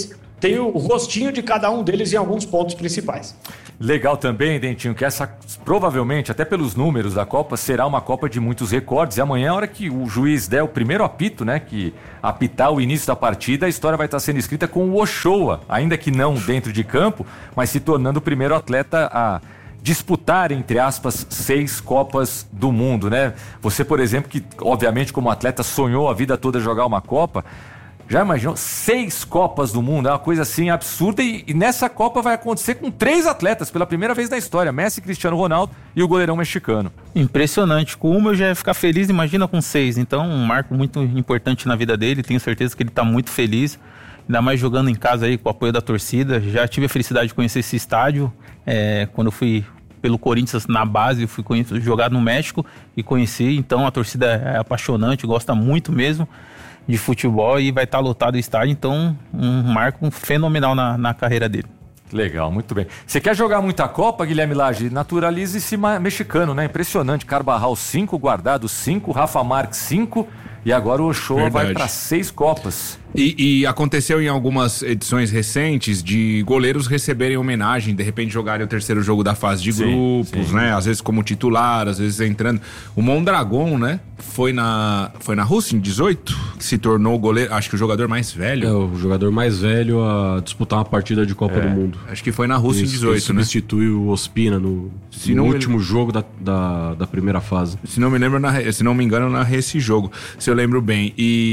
tem o rostinho de cada um deles em alguns pontos principais. Legal também, Dentinho, que essa provavelmente, até pelos números da Copa, será uma Copa de muitos recordes. E amanhã, a hora que o juiz der o primeiro apito, né, que apitar o início da partida, a história vai estar sendo escrita com o Ochoa, ainda que não dentro de campo, mas se tornando o primeiro atleta a disputar, entre aspas, seis Copas do Mundo, né? Você, por exemplo, que obviamente como atleta sonhou a vida toda jogar uma Copa, já imaginou? Seis Copas do Mundo, é uma coisa assim absurda, e, e nessa Copa vai acontecer com três atletas pela primeira vez na história, Messi, Cristiano Ronaldo e o goleirão mexicano. Impressionante, com uma eu já ia ficar feliz, imagina com seis, então um marco muito importante na vida dele, tenho certeza que ele está muito feliz, ainda mais jogando em casa aí com o apoio da torcida. Já tive a felicidade de conhecer esse estádio, é, quando eu fui pelo Corinthians na base, fui jogar no México e conheci, então a torcida é apaixonante, gosta muito mesmo de futebol e vai estar lotado o estádio, então um marco fenomenal na, na carreira dele. Legal, muito bem. Você quer jogar muita Copa, Guilherme Lage? Naturalize-se mexicano, né? Impressionante. Carvajal cinco, Guardado cinco, Rafa Marques cinco e agora o Ochoa Verdade. vai para seis Copas. E, e aconteceu em algumas edições recentes de goleiros receberem homenagem, de repente jogarem o terceiro jogo da fase de sim, grupos, sim. né? Às vezes como titular, às vezes entrando. O Mondragon, né? Foi na, foi na Rússia em dezoito, que se tornou o goleiro, acho que o jogador mais velho. É, o jogador mais velho a disputar uma partida de Copa é, do Mundo. Acho que foi na Rússia Isso, em dezoito, né? Substitui o Ospina no, no último me... jogo da, da, da primeira fase. Se não me lembro, na, se não me engano, eu narrei esse jogo, se eu lembro bem.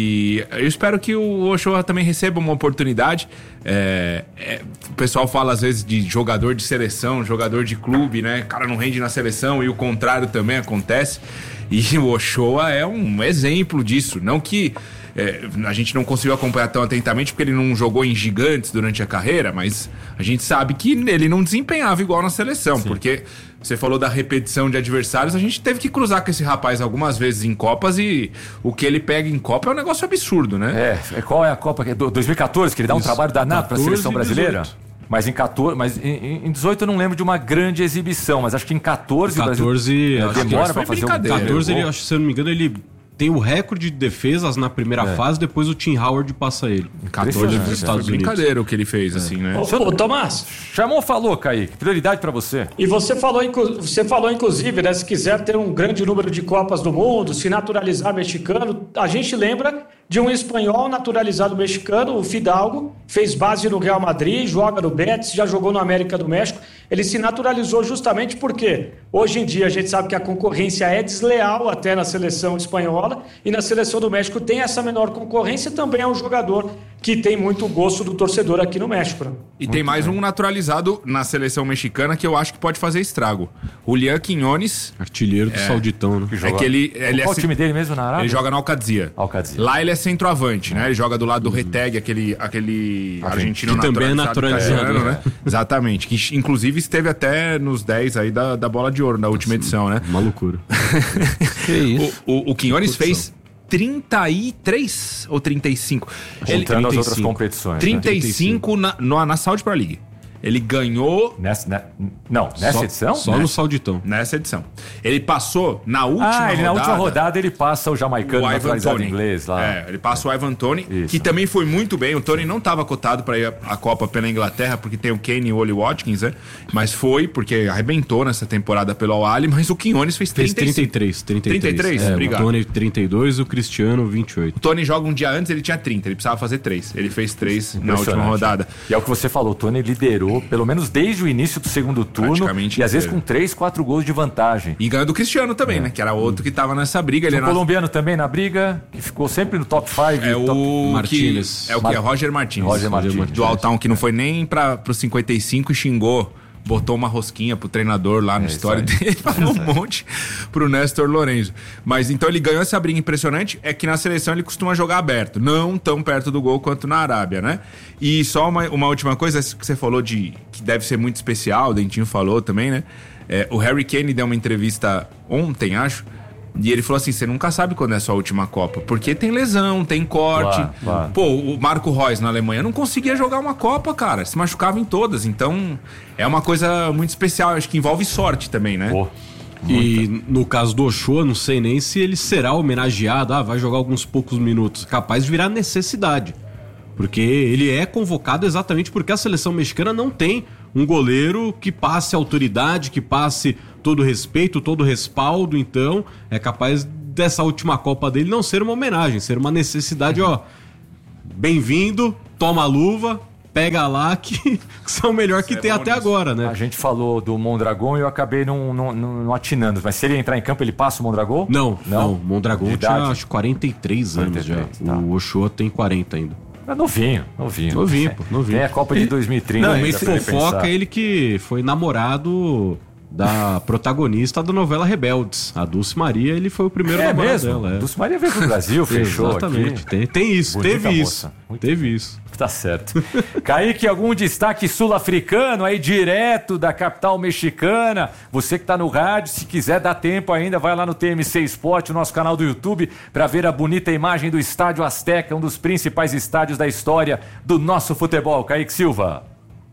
E eu espero que o Ochoa também receba uma oportunidade. É, é, o pessoal fala às vezes de jogador de seleção, jogador de clube, né? O cara não rende na seleção e o contrário também acontece. E o Ochoa é um exemplo disso. Não que é, a gente não conseguiu acompanhar tão atentamente porque ele não jogou em gigantes durante a carreira, mas a gente sabe que ele não desempenhava igual na seleção. Sim. Porque você falou da repetição de adversários, a gente teve que cruzar com esse rapaz algumas vezes em Copas e o que ele pega em Copa é um negócio absurdo, né? É, qual é a Copa? dois mil e catorze, que ele dá um Isso. trabalho danado para a seleção brasileira? Mas em catorze, mas em, em dezoito eu não lembro de uma grande exibição, mas acho que em catorze, catorze o Brasil demora para fazer um catorze, ele, acho, se eu não me engano, ele tem o recorde de defesas na primeira é. fase, depois o Tim Howard passa ele. Em catorze dos Estados Unidos. Brincadeira o que ele fez, é. assim, né? Ô, ô Tomás. Chamou, falou, Kaique. Prioridade para você. E você falou, você falou, inclusive, né, se quiser ter um grande número de Copas do Mundo, se naturalizar mexicano, a gente lembra de um espanhol naturalizado mexicano, o Fidalgo, fez base no Real Madrid, joga no Betis, já jogou no América do México. Ele se naturalizou justamente porque hoje em dia a gente sabe que a concorrência é desleal até na seleção espanhola e na seleção do México tem essa menor concorrência, também é um jogador que tem muito gosto do torcedor aqui no México. Né? E muito tem mais bem. um naturalizado na seleção mexicana que eu acho que pode fazer estrago. Julián Quiñones. Artilheiro do é, Sauditão, né? Que é que ele, ele Qual é o time dele mesmo na Arábia? Ele joga no Alcadzia. Alcadzia. Lá ele é centroavante, né? Ele joga do lado do Retegue, aquele, aquele argentino que também é naturalizado, italiano, né? Exatamente. Que inclusive esteve até nos dez aí da, da Bola de Ouro, na última edição, né? Uma loucura. Que isso? O, o, o Quiñones fez trinta e três ou trinta e cinco? Juntando as outras competições. trinta e cinco né? na, na, na Saudi Pro League. Ele ganhou... Nessa, ne... Não, nessa só, edição? Só nessa. no Sauditão. Nessa edição. Ele passou na última ah, rodada... ele, na última rodada ele passa o jamaicano o naturalizado inglês lá. É, ele passa o Ivan Toney, Isso. que também foi muito bem. O Toney não estava cotado para ir à Copa pela Inglaterra, porque tem o Kane e o Oli Watkins, né? Mas foi, porque arrebentou nessa temporada pelo Al-Ahly, mas o Quiñones fez trinta e cinco. Fez trinta e três. trinta e três, trinta e três? É, Obrigado. O Toney trinta e dois, o Cristiano vinte e oito. O Toney joga um dia antes, ele tinha trinta, ele precisava fazer três. Ele fez três na última rodada. E é o que você falou, o Toney liderou, pelo menos desde o início do segundo turno, e às vezes com três, quatro gols de vantagem. E ganhou do Cristiano também, é. né? Que era outro que tava nessa briga. Ele o era... colombiano também na briga, que ficou sempre no top cinco. É top... o Martínez. Que... É o que? Mar... É Roger Martínez. Roger Martínez. Do Altão, que não foi nem para pro cinquenta e cinco e xingou. Botou uma rosquinha pro treinador lá no é, story dele, falou um monte pro Néstor Lourenço. Mas então ele ganhou essa briga impressionante. É que na seleção ele costuma jogar aberto, não tão perto do gol quanto na Arábia, né? E só uma, uma última coisa que você falou de que deve ser muito especial, o Dentinho falou também, né? É, o Harry Kane deu uma entrevista ontem, acho. E ele falou assim, você nunca sabe quando é a sua última Copa, porque tem lesão, tem corte. Claro, claro. Pô, o Marco Reus na Alemanha não conseguia jogar uma Copa, cara, se machucava em todas. Então é uma coisa muito especial, acho que envolve sorte também, né? Pô, e no caso do Ochoa, não sei nem se ele será homenageado, ah, vai jogar alguns poucos minutos, capaz de virar necessidade. Porque ele é convocado exatamente porque a seleção mexicana não tem um goleiro que passe autoridade, que passe todo respeito, todo respaldo. Então é capaz dessa última Copa dele não ser uma homenagem, ser uma necessidade, ó, bem-vindo, toma a luva, pega lá, que são o melhor que tem até agora, né? A gente falou do Mondragon e eu acabei não, não, não, não atinando, mas se ele entrar em campo, ele passa o Mondragon? Não, não, o Mondragon De tinha idade? acho quarenta e três anos já, quarenta e três, tá. o Ochoa tem quarenta ainda. É novinho, novinho. Novinho, pô, novinho. Tem a Copa de dois mil e trinta. Não, ainda mas pra ele fofoca pensar. ele que foi namorado da protagonista da novela Rebeldes, a Dulce Maria. Ele foi o primeiro É namorado mesmo? dela. É. Dulce Maria veio pro Brasil, fechou Exatamente. aqui. Tem, tem isso, Bonita teve moça. isso. Muito Teve isso. Tá certo. Kaique, algum destaque sul-africano aí direto da capital mexicana? Você que tá no rádio, se quiser dar tempo ainda, vai lá no T M C Sport, o nosso canal do YouTube, para ver a bonita imagem do Estádio Azteca, um dos principais estádios da história do nosso futebol. Kaique Silva.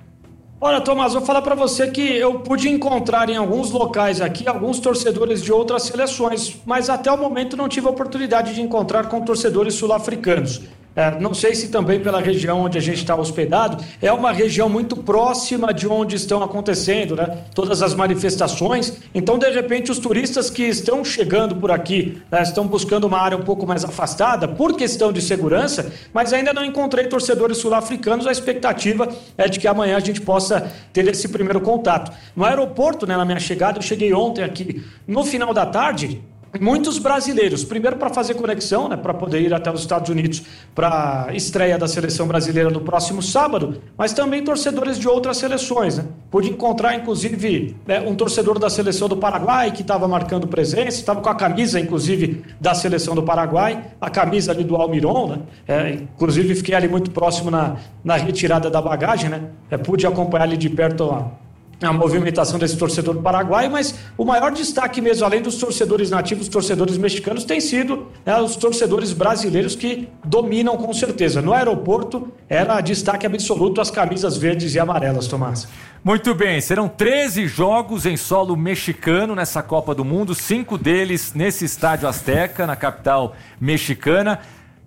Olha, Tomás, vou falar para você que eu pude encontrar em alguns locais aqui alguns torcedores de outras seleções, mas até o momento não tive a oportunidade de encontrar com torcedores sul-africanos. É, não sei se também pela região onde a gente está hospedado, é uma região muito próxima de onde estão acontecendo, né, todas as manifestações. Então, de repente, os turistas que estão chegando por aqui, né, estão buscando uma área um pouco mais afastada por questão de segurança, mas ainda não encontrei torcedores sul-africanos. A expectativa é de que amanhã a gente possa ter esse primeiro contato. No aeroporto, né, na minha chegada, eu cheguei ontem aqui no final da tarde. Muitos brasileiros, primeiro para fazer conexão, né, para poder ir até os Estados Unidos para a estreia da seleção brasileira no próximo sábado, mas também torcedores de outras seleções, né? Pude encontrar, inclusive, né, um torcedor da seleção do Paraguai que estava marcando presença, estava com a camisa, inclusive, da seleção do Paraguai, a camisa ali do Almiron, né? É, inclusive, fiquei ali muito próximo na, na retirada da bagagem, né? É, pude acompanhar ali de perto a a movimentação desse torcedor paraguaio, mas o maior destaque mesmo, além dos torcedores nativos, os torcedores mexicanos, tem sido, né, os torcedores brasileiros que dominam com certeza. No aeroporto era destaque absoluto as camisas verdes e amarelas, Tomás. Muito bem, serão treze jogos em solo mexicano nessa Copa do Mundo, cinco deles nesse Estádio Azteca, na capital mexicana.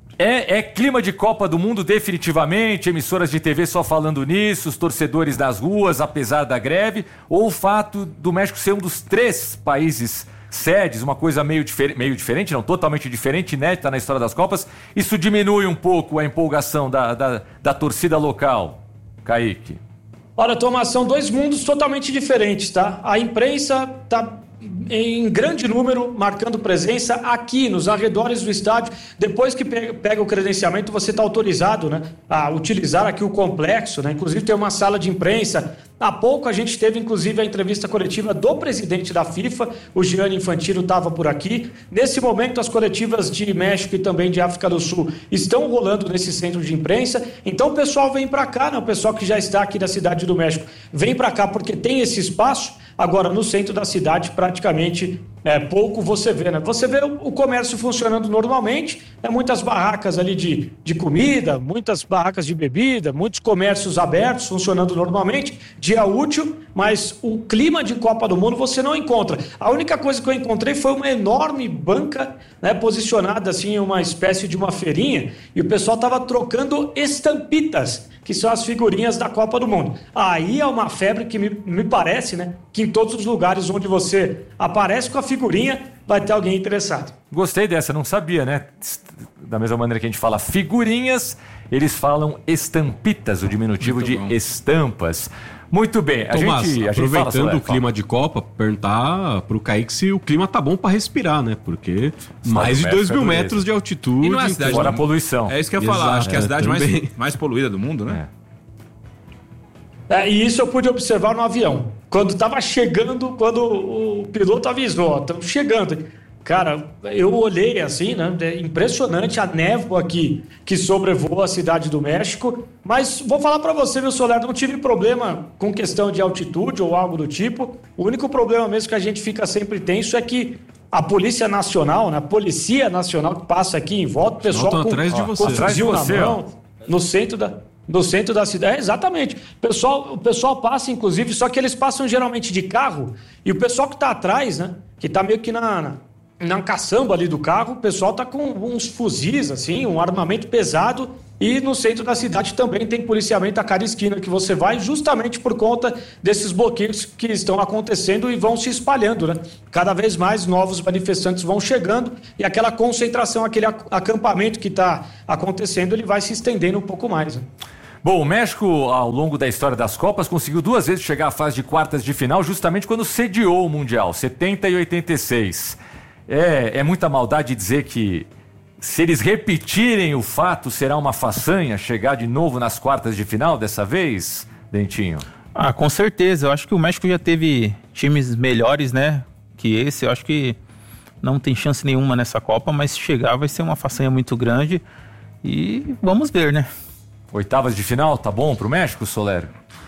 É, é clima de Copa do Mundo definitivamente, emissoras de T V só falando nisso, os torcedores das ruas, apesar da greve, ou o fato do México ser um dos três países sedes, uma coisa meio, difer- meio diferente, não totalmente diferente, inédita na história das Copas, isso diminui um pouco a empolgação da, da, da torcida local? Kaique. Olha, Tomás, são dois mundos totalmente diferentes, tá? A imprensa tá em grande número marcando presença aqui nos arredores do estádio. Depois que pega o credenciamento, você está autorizado, né, a utilizar aqui o complexo, né? Inclusive tem uma sala de imprensa. Há pouco a gente teve inclusive a entrevista coletiva do presidente da FIFA, o Gianni Infantino estava por aqui. Nesse momento as coletivas de México e também de África do Sul estão rolando nesse centro de imprensa. Então o pessoal vem para cá, né? O pessoal que já está aqui da cidade do México vem para cá porque tem esse espaço. Agora, no centro da cidade, praticamente é, pouco você vê, né? Você vê o, o comércio funcionando normalmente, né? Muitas barracas ali de, de comida, muitas barracas de bebida, muitos comércios abertos funcionando normalmente, dia útil, mas o clima de Copa do Mundo você não encontra. A única coisa que eu encontrei foi uma enorme banca, né, posicionada assim em uma espécie de uma feirinha, e o pessoal estava trocando estampitas, que são as figurinhas da Copa do Mundo. Aí é uma febre que me, me parece, né, que em todos os lugares onde você aparece com a figurinha, vai ter alguém interessado. Gostei dessa, não sabia, né? Da mesma maneira que a gente fala figurinhas, eles falam estampitas, o diminutivo Muito de bom. estampas. Muito bem, a Tomás, gente, a gente fala aproveitando sobre- o clima de Copa, perguntar pro Kaique se o clima tá bom pra respirar, né? Porque mais de México dois é mil dureza. metros de altitude. E não é a cidade então- Fora a do- poluição. É isso que eu ia falar. Exato, Acho que é a é, cidade mais, também. mais poluída do mundo, né? É, e isso eu pude observar no avião. Quando estava chegando, quando o piloto avisou, ó, estamos chegando. Cara, eu olhei assim, né? É impressionante a névoa aqui que sobrevoa a cidade do México. Mas vou falar para você, meu Soler, não tive problema com questão de altitude ou algo do tipo. O único problema mesmo que a gente fica sempre tenso é que a Polícia Nacional, né? A Polícia Nacional que passa aqui em volta, o pessoal Tão com, atrás de com você. Atrás de fuzil você, na ó. mão, no centro da... No centro da cidade, é, exatamente. O pessoal, o pessoal passa, inclusive, só que eles passam geralmente de carro, e o pessoal que está atrás, né? Que está meio que na, na, na caçamba ali do carro, o pessoal está com uns fuzis, assim, um armamento pesado, E no centro da cidade também tem policiamento a cada esquina que você vai, justamente por conta desses bloqueios que estão acontecendo e vão se espalhando, né? Cada vez mais novos manifestantes vão chegando e aquela concentração, aquele acampamento que está acontecendo, ele vai se estendendo um pouco mais, né? Bom, o México, ao longo da história das Copas, conseguiu duas vezes chegar à fase de quartas de final, justamente quando sediou o Mundial, setenta e oitenta e seis. É, é muita maldade dizer que, se eles repetirem o fato, será uma façanha chegar de novo nas quartas de final dessa vez, Dentinho? Ah, com certeza. Eu acho que o México já teve times melhores, né, que esse. Eu acho que não tem chance nenhuma nessa Copa, mas se chegar vai ser uma façanha muito grande e vamos ver, né? Oitavas de final, tá bom pro México, Soler?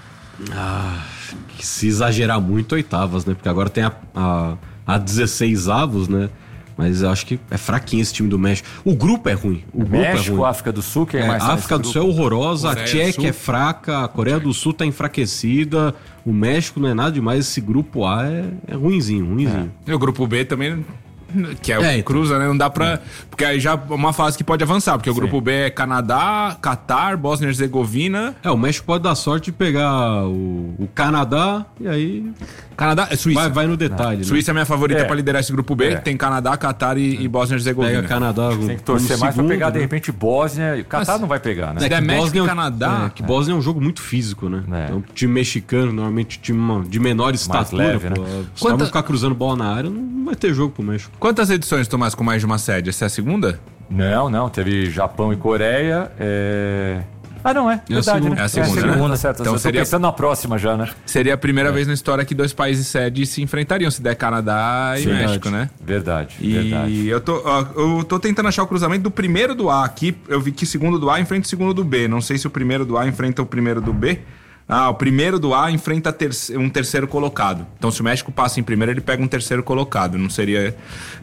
Ah, se exagerar muito, oitavas, né? Porque agora tem a, a, a dezesseis avos, né? Mas eu acho que é fraquinho esse time do México. O grupo é ruim. O grupo México, é ruim. África do Sul, quem é, É, mais? a África do Sul é horrorosa, Coreia a do Tchequia Sul. é fraca, a Coreia do Sul tá enfraquecida, o México não é nada demais, esse grupo A é, é ruinzinho, ruinzinho. E o grupo B também, que é o É, Cruza, né? Não dá pra... Porque aí já é uma fase que pode avançar, porque o grupo B é Canadá, Catar, Bósnia e Herzegovina... É, o México pode dar sorte de pegar o, o Canadá e aí Canadá, é Suíça. vai, vai no detalhe, né? Suíça é a minha favorita É. pra liderar esse grupo B. É. Tem Canadá, Catar e, e Bósnia e Herzegovina. Pega Canadá Tem que torcer no mais pra segundo, pegar, de né? repente, Bósnia. O Catar Mas- não vai pegar, né? É que México Bósnia e é um- Canadá. É, que Bósnia é um jogo muito físico, né? É. Então, time mexicano, normalmente time de menor estatura, leve, pô. né? Os caras Quanta- vão ficar cruzando bola na área, não vai ter jogo pro México. Quantas edições, Tomás, com mais de uma sede? Essa é a segunda? Não, não. Teve Japão e Coreia. É... Ah, não, é. É a Verdade, segunda. né? É a segunda, né? certo. Então Eu tô seria- pensando na próxima já, né? Seria a primeira vez na história que dois países sede se enfrentariam, se der Canadá e Sim, México, verdade. né? Verdade, E verdade. eu tô, ó, eu tô tentando achar o cruzamento do primeiro do A aqui. Eu vi que segundo do A enfrenta o segundo do B. Não sei se o primeiro do A enfrenta o primeiro do B. Ah, o primeiro do A enfrenta terce- um terceiro colocado. Então, se o México passa em primeiro, ele pega um terceiro colocado. Não seria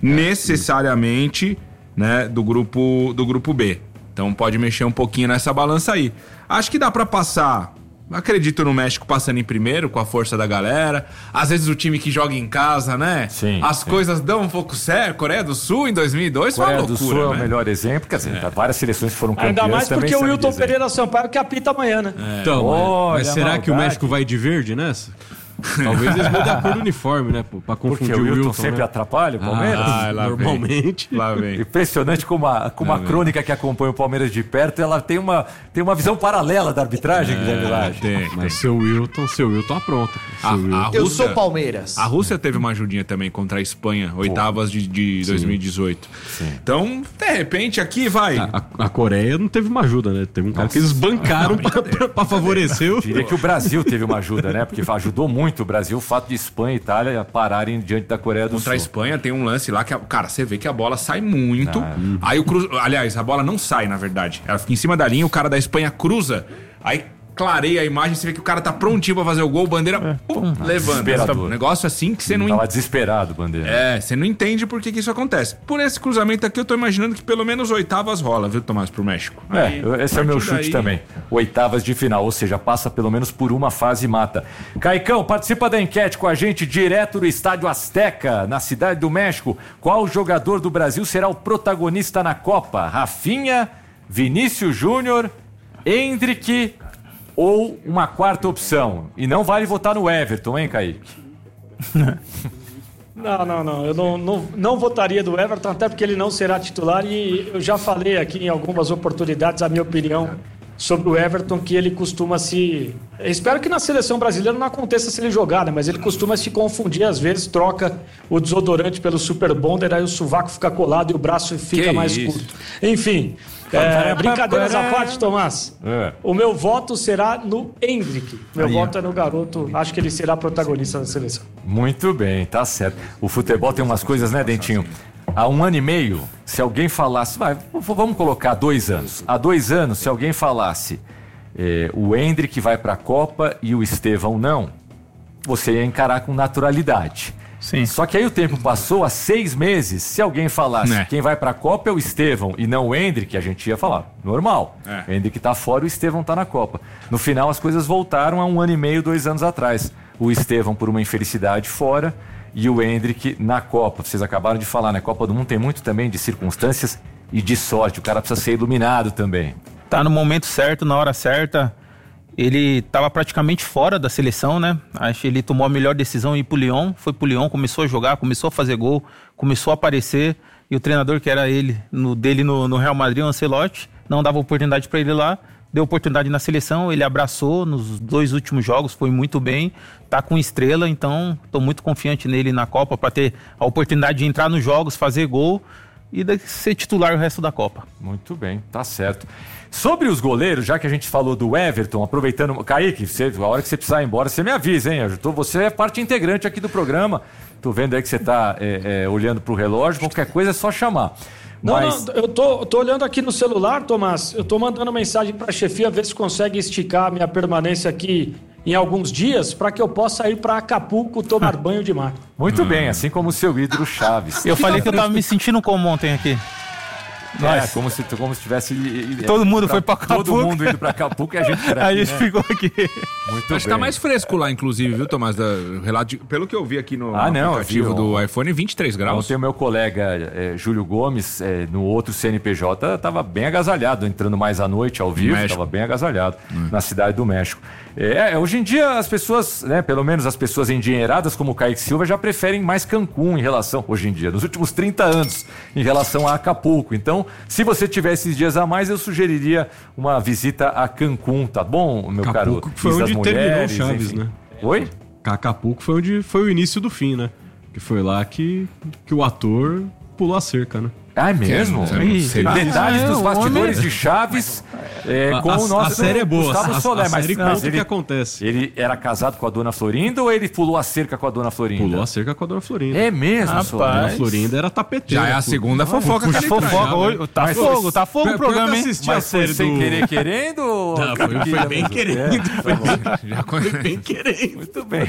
necessariamente, né, do grupo, do grupo B. Então, pode mexer um pouquinho nessa balança aí. Acho que dá pra passar. Acredito no México passando em primeiro, com a força da galera. Às vezes o time que joga em casa, né? Sim, As sim. coisas dão um pouco certo. Coreia do Sul em dois mil e dois foi uma Coreia do loucura, Sul é o né? melhor exemplo. Quer dizer, várias seleções que foram campeãs Ainda mais também porque o sabem Wilton dizer. Pereira Sampaio que apita amanhã, né? Então, Olha mas a será que o maldade. México vai de verde nessa? Talvez eles mudem a cor do uniforme, né? pô, Pra Porque confundir o o Wilton, Wilton, sempre né? atrapalha o Palmeiras. Ah, lá vem. Normalmente. Lá vem. Impressionante como a, como a crônica que acompanha o Palmeiras de perto, ela tem uma, tem uma visão paralela da arbitragem, Guilherme Lage. Tem, tem. Mas seu Wilton, seu Wilton apronta. Seu A, Wilton. a Eu Rússia, sou Palmeiras. a Rússia teve uma ajudinha também contra a Espanha, oitavas de, de dois mil e dezoito. Então, de repente, aqui vai. A, a Coreia não teve uma ajuda, né? Teve um cara que eles bancaram pra, pra, pra favorecer o... Diria que o Brasil teve uma ajuda, né? Porque ajudou muito o Brasil o fato de Espanha e Itália pararem diante da Coreia do Contra a Sul. Espanha tem um lance lá que, a- cara, você vê que a bola sai muito. Ah, Aí o cruza. Aliás, a bola não sai, na verdade. Ela fica em cima da linha, o cara da Espanha cruza. Aí clareia a imagem, você vê que o cara tá prontinho pra fazer o gol, bandeira pum, levanta. desesperador. Um negócio assim que você não Tava desesperado, Bandeira. É, você não entende por que, que isso acontece. Por esse cruzamento aqui, eu tô imaginando que pelo menos oitavas rola, viu, Tomás, pro México. É, Aí, esse é o meu a partir chute daí- também. Oitavas de final, ou seja, passa pelo menos por uma fase e mata. Caicão, participa da enquete com a gente direto do Estádio Azteca, na Cidade do México. Qual jogador do Brasil será o protagonista na Copa? Rafinha, Vinícius Júnior, Endrick ou uma quarta opção? E não vale votar no Everton, hein, Kaique? Não, não, não. Eu não, não, não votaria do Everton, até porque ele não será titular. E eu já falei aqui em algumas oportunidades a minha opinião sobre o Everton, que ele costuma se... Eu espero que na seleção brasileira não aconteça se ele jogar, né? Mas ele costuma se confundir, às vezes troca o desodorante pelo Super Bonder, aí o sovaco fica colado e o braço fica Que mais isso? curto. Enfim, é, brincadeiras à parte, Tomás. É. O meu voto será no Endrick. Meu voto é no garoto. Acho que ele será protagonista da seleção. Muito bem, tá certo. O futebol tem umas coisas, né, Dentinho? Há um ano e meio, se alguém falasse... Vai, v- vamos colocar dois anos. Há dois anos, se alguém falasse eh, o Endrick vai para a Copa e o Estevão não, você ia encarar com naturalidade. Sim. Só que aí o tempo passou, há seis meses, se alguém falasse Né. quem vai para a Copa é o Estevão e não o Endrick, a gente ia falar, normal. É. O Endrick tá fora, o Estevão tá na Copa. No final, as coisas voltaram há um ano e meio, dois anos atrás. O Estevão por uma infelicidade fora e o Endrick na Copa. Vocês acabaram de falar, né? Copa do Mundo tem muito também de circunstâncias e de sorte. O cara precisa ser iluminado também. Tá no momento certo, na hora certa. Ele estava praticamente fora da seleção, né? Acho que ele tomou a melhor decisão em ir pro Lyon. Foi pro Lyon, começou a jogar, começou a fazer gol, começou a aparecer. E o treinador, que era ele, no, dele no, no Real Madrid, o Ancelotti, não dava oportunidade para ele lá. Deu oportunidade na seleção, ele abraçou nos dois últimos jogos, foi muito bem. Tá com estrela, então estou muito confiante nele na Copa para ter a oportunidade de entrar nos jogos, fazer gol e de ser titular o resto da Copa. Muito bem, tá certo. Sobre os goleiros, já que a gente falou do Everton, aproveitando... Kaique, você, a hora que você precisar ir embora, você me avisa, hein? Eu tô, você é parte integrante aqui do programa. Tô vendo aí que você tá é, é, olhando pro relógio. Qualquer coisa é só chamar. Não, Mas... não, eu tô, tô olhando aqui no celular, Tomás. Eu tô mandando mensagem pra chefia ver se consegue esticar a minha permanência aqui em alguns dias para que eu possa ir para Acapulco tomar banho de mar. Muito hum. bem, assim como o seu ídolo Chaves. Eu falei que eu tava me sentindo como ontem aqui. É, como se, como se tivesse... Todo mundo pra, foi pra Acapulco. Todo mundo indo pra Acapulco e a gente... Aqui, a gente né? ficou aqui. Muito Acho que tá mais fresco lá, inclusive, viu, Tomás? Da, relato de, pelo que eu vi aqui no, ah, no não, aplicativo viu? do iPhone, vinte e três graus. Ontem o meu colega é, Júlio Gomes, é, no outro C N P J, tava bem agasalhado, entrando mais à noite, ao vivo, tava bem agasalhado, hum. na Cidade do México. É, hoje em dia as pessoas, né, pelo menos as pessoas endinheiradas como o Kaique Silva já preferem mais Cancún em relação, hoje em dia, nos últimos trinta anos, em relação a Acapulco. Então, se você tiver esses dias a mais, eu sugeriria uma visita a Cancún, tá bom, meu Acapulco caro? Foi onde mulheres, terminou o Chaves, enfim. né? Oi? Acapulco foi onde foi o início do fim, né? Que foi lá que, que o ator pulou a cerca, né? Ah, é mesmo? Que, ah, Detalhes é, dos bastidores homem. de Chaves é, com a, o nosso a série é boa, Gustavo a, Soler. a mas, série mas conta o ele, que acontece. Ele era casado com a Dona Florinda ou ele pulou a cerca com a Dona Florinda? Pulou a cerca com a Dona Florinda. É mesmo, Rapaz. A Dona Florinda era tapeteira. Já é a segunda fofoca que ele fofoca, traz, hoje, tá Mas fogo, foi- tá fogo o programa, hein? assisti Mas a série foi sem do... querer querendo? ou- Não, foi, foi bem querendo. Foi bem, Já foi bem querendo. Muito bem.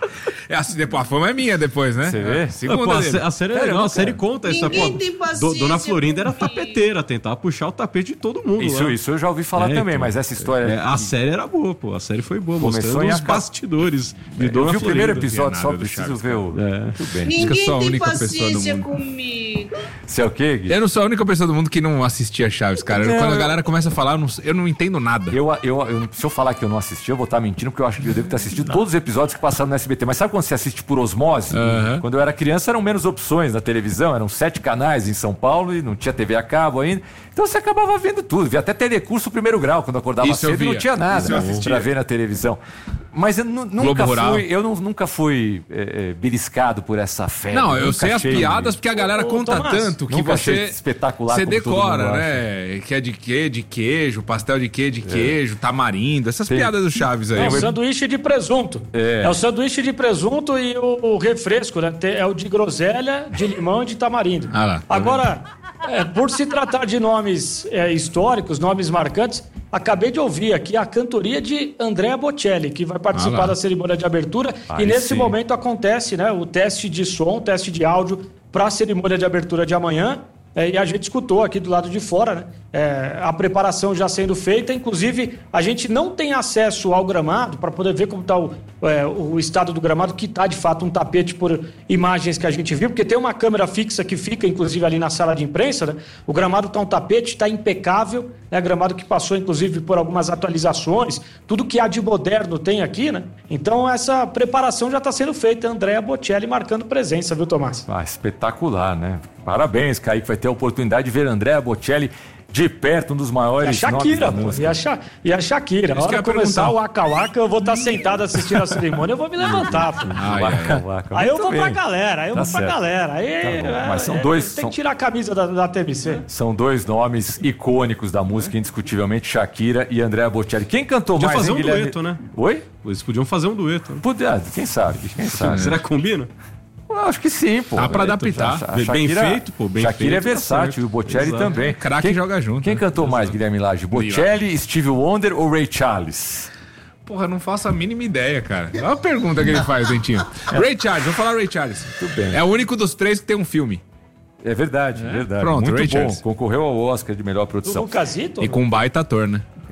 É assim, depois, a fama é minha depois, né? Você vê? É, segunda Pô, a, dele. sé- a série é Caramba, legal, a cara. série conta essa. Ninguém Pô, tem Do- paciência Dona Florinda era comigo. tapeteira, tentava puxar o tapete de todo mundo. Isso, lá. isso eu já ouvi falar É, também, então, mas essa história... É, a série era boa, pô. A série foi boa, Começou mostrando em os Acap- bastidores de Eu Dona vi o primeiro Florinda. episódio, só nada do preciso Chaves, ver o... É. Muito bem. que eu Ninguém sou a tem única pessoa do paciência mundo. comigo. Você é o quê, Gui? Eu não sou a única pessoa do mundo que não assistia Chaves, cara. Não, Quando a eu- galera começa a falar, eu não, eu não entendo nada. Eu, eu, eu, se eu falar que eu não assisti, eu vou estar mentindo, porque eu acho que eu devo ter assistido todos os episódios que passaram no S B T. Mas sabe quando você assiste por osmose? Aham. Quando eu era criança, eram menos opções na televisão, eram sete canais em São Paulo e não tinha T V a cabo ainda. Então você acabava vendo tudo. Via até telecurso primeiro grau, quando eu acordava Isso eu cedo e não via. tinha Isso eu nada assistia. pra ver na televisão. Mas eu nu- Globo nunca Rural. fui, eu nu- nunca fui é, é, beliscado por essa febre. Não, eu Nunca sei as achei- piadas porque a galera Ô, conta Tomás, tanto que nunca você achei espetacular você como todo decora, mundo né? Que é de quê? De queijo, pastel de quê? De queijo, tamarindo, essas Tem- piadas do Chaves aí. É o sanduíche de presunto. É. É, o sanduíche de presunto e o, o refresco, né? Tem- É o de groselha, de limão e de tamarindo. Ah lá. Agora, é, por se tratar de nomes é, históricos, nomes marcantes, acabei de ouvir aqui a cantoria de Andrea Bocelli, que vai Ah participar lá. da cerimônia de abertura. Aí e nesse sim. momento acontece, né, o teste de som, o teste de áudio para a cerimônia de abertura de amanhã. É, e a gente escutou aqui do lado de fora, né? É, a preparação já sendo feita. Inclusive, a gente não tem acesso ao gramado para poder ver como está o, é, o estado do gramado, que está de fato um tapete por imagens que a gente viu, porque tem uma câmera fixa que fica, inclusive, ali na sala de imprensa, né? O gramado está um tapete, está impecável, né? Gramado que passou, inclusive, por algumas atualizações, tudo que há de moderno tem aqui, né? Então, essa preparação já está sendo feita. Andrea Bocelli marcando presença, viu, Tomás? Ah, espetacular, né? Parabéns, Kaique, vai ter a oportunidade de ver Andrea Bocelli de perto, um dos E a maiores nomes Shakira, da pô, música. e a, Sha, e a Shakira. A Isso que hora eu que ia começar perguntar. o Waka Waka, eu vou estar sentado assistindo a cerimônia, eu vou me levantar, pô. Ai, ai, Waka ai. Waka. Aí eu Muito vou pra bem. galera, aí eu Tá vou pra certo. galera. Aí, Tá bom, mas são é, dois- Tem são- que tirar a camisa da, da T M C. São dois nomes icônicos da música, indiscutivelmente, Shakira e Andrea Bocelli. Quem cantou Podia mais, fazer hein, um Guilherme? dueto, né? Oi? Eles podiam fazer um dueto. Né? Podia, quem sabe, quem sabe. Será que combina? Eu acho que sim, pô. Dá pra É, adaptar. a Bem feito, pô, bem Shakira feito, é tá versátil, certo. e o Bocelli Exato. também. Craque Quem- joga junto, Quem né? cantou mais, Guilherme Lage? Bocelli, Stevie Wonder ou Ray Charles? Porra, não faço a mínima ideia, cara. Olha a pergunta que ele faz, Dentinho. Ray Charles, vou falar Ray Charles. Muito bem. É o único dos três que tem um filme. É verdade, é verdade. Pronto, Muito Ray bom. Charles. Concorreu ao Oscar de melhor Do produção. Lucasito? E com um baita ator, né?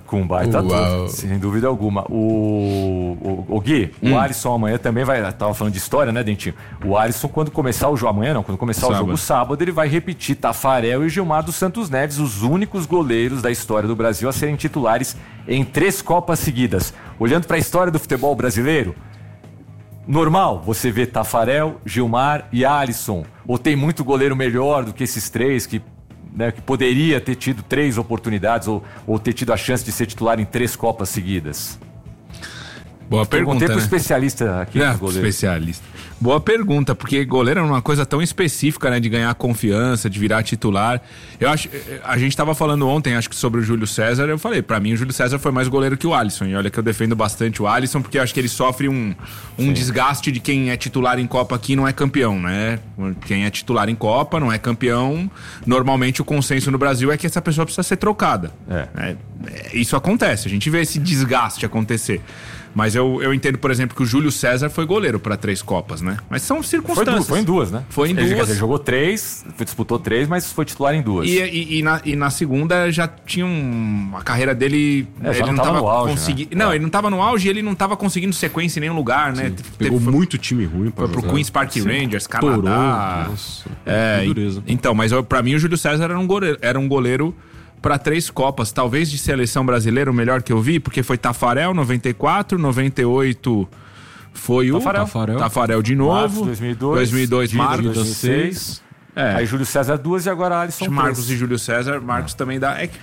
Com um baita Uau. tudo, sem dúvida alguma. O, o, o Gui, hum. o Alisson amanhã também vai... Tava falando de história, né, Dentinho? O Alisson, quando começar o jogo... Amanhã não, quando começar sábado. o jogo sábado, ele vai repetir Tafarel e Gilmar dos Santos Neves, os únicos goleiros da história do Brasil a serem titulares em três Copas seguidas. Olhando para a história do futebol brasileiro, normal você ver Tafarel, Gilmar e Alisson. Ou tem muito goleiro melhor do que esses três que... Né, que poderia ter tido três oportunidades ou, ou ter tido a chance de ser titular em três Copas seguidas? Boa pergunta, Perguntei pro né? especialista aqui. É, especialista. Boa pergunta, porque goleiro é uma coisa tão específica, né? De ganhar confiança, de virar titular. Eu acho, a gente tava falando ontem, acho que sobre o Júlio César, eu falei, pra mim o Júlio César foi mais goleiro que o Alisson. E olha que eu defendo bastante o Alisson, porque eu acho que ele sofre um, um desgaste de quem é titular em Copa aqui e não é campeão, né? Quem é titular em Copa, não é campeão. Normalmente o consenso no Brasil é que essa pessoa precisa ser trocada. É. É, é, isso acontece, a gente vê esse desgaste acontecer. Mas eu, eu entendo, por exemplo, que o Júlio César foi goleiro para três Copas, né? Mas são circunstâncias. Foi, foi em duas, né? Foi em ele, duas. Quer dizer, jogou três, disputou três, mas foi titular em duas. E, e, e, na, e na segunda já tinha um, a carreira dele... É, ele já não, não tava no auge, consegui... né? Não, é. ele não tava no auge e ele não tava conseguindo sequência em nenhum lugar, né? Sim, pegou Teve, muito time ruim pra Foi pro jogar. Queen's Park Sim. Rangers, Canadá. Torou, nossa, é, dureza. Então, mas eu, pra mim o Júlio César era um goleiro, era um goleiro para três Copas, talvez de seleção brasileira o melhor que eu vi, porque foi Tafarel, noventa e quatro, noventa e oito... Foi o Tafarel. Tafarel, Tafarel de novo. Marcos, dois mil e dois. dois mil e dois, Dida, Marcos. dois mil e seis. É. Aí Júlio César duas e agora Alisson Marcos três. e Júlio César. Marcos é. também dá... É que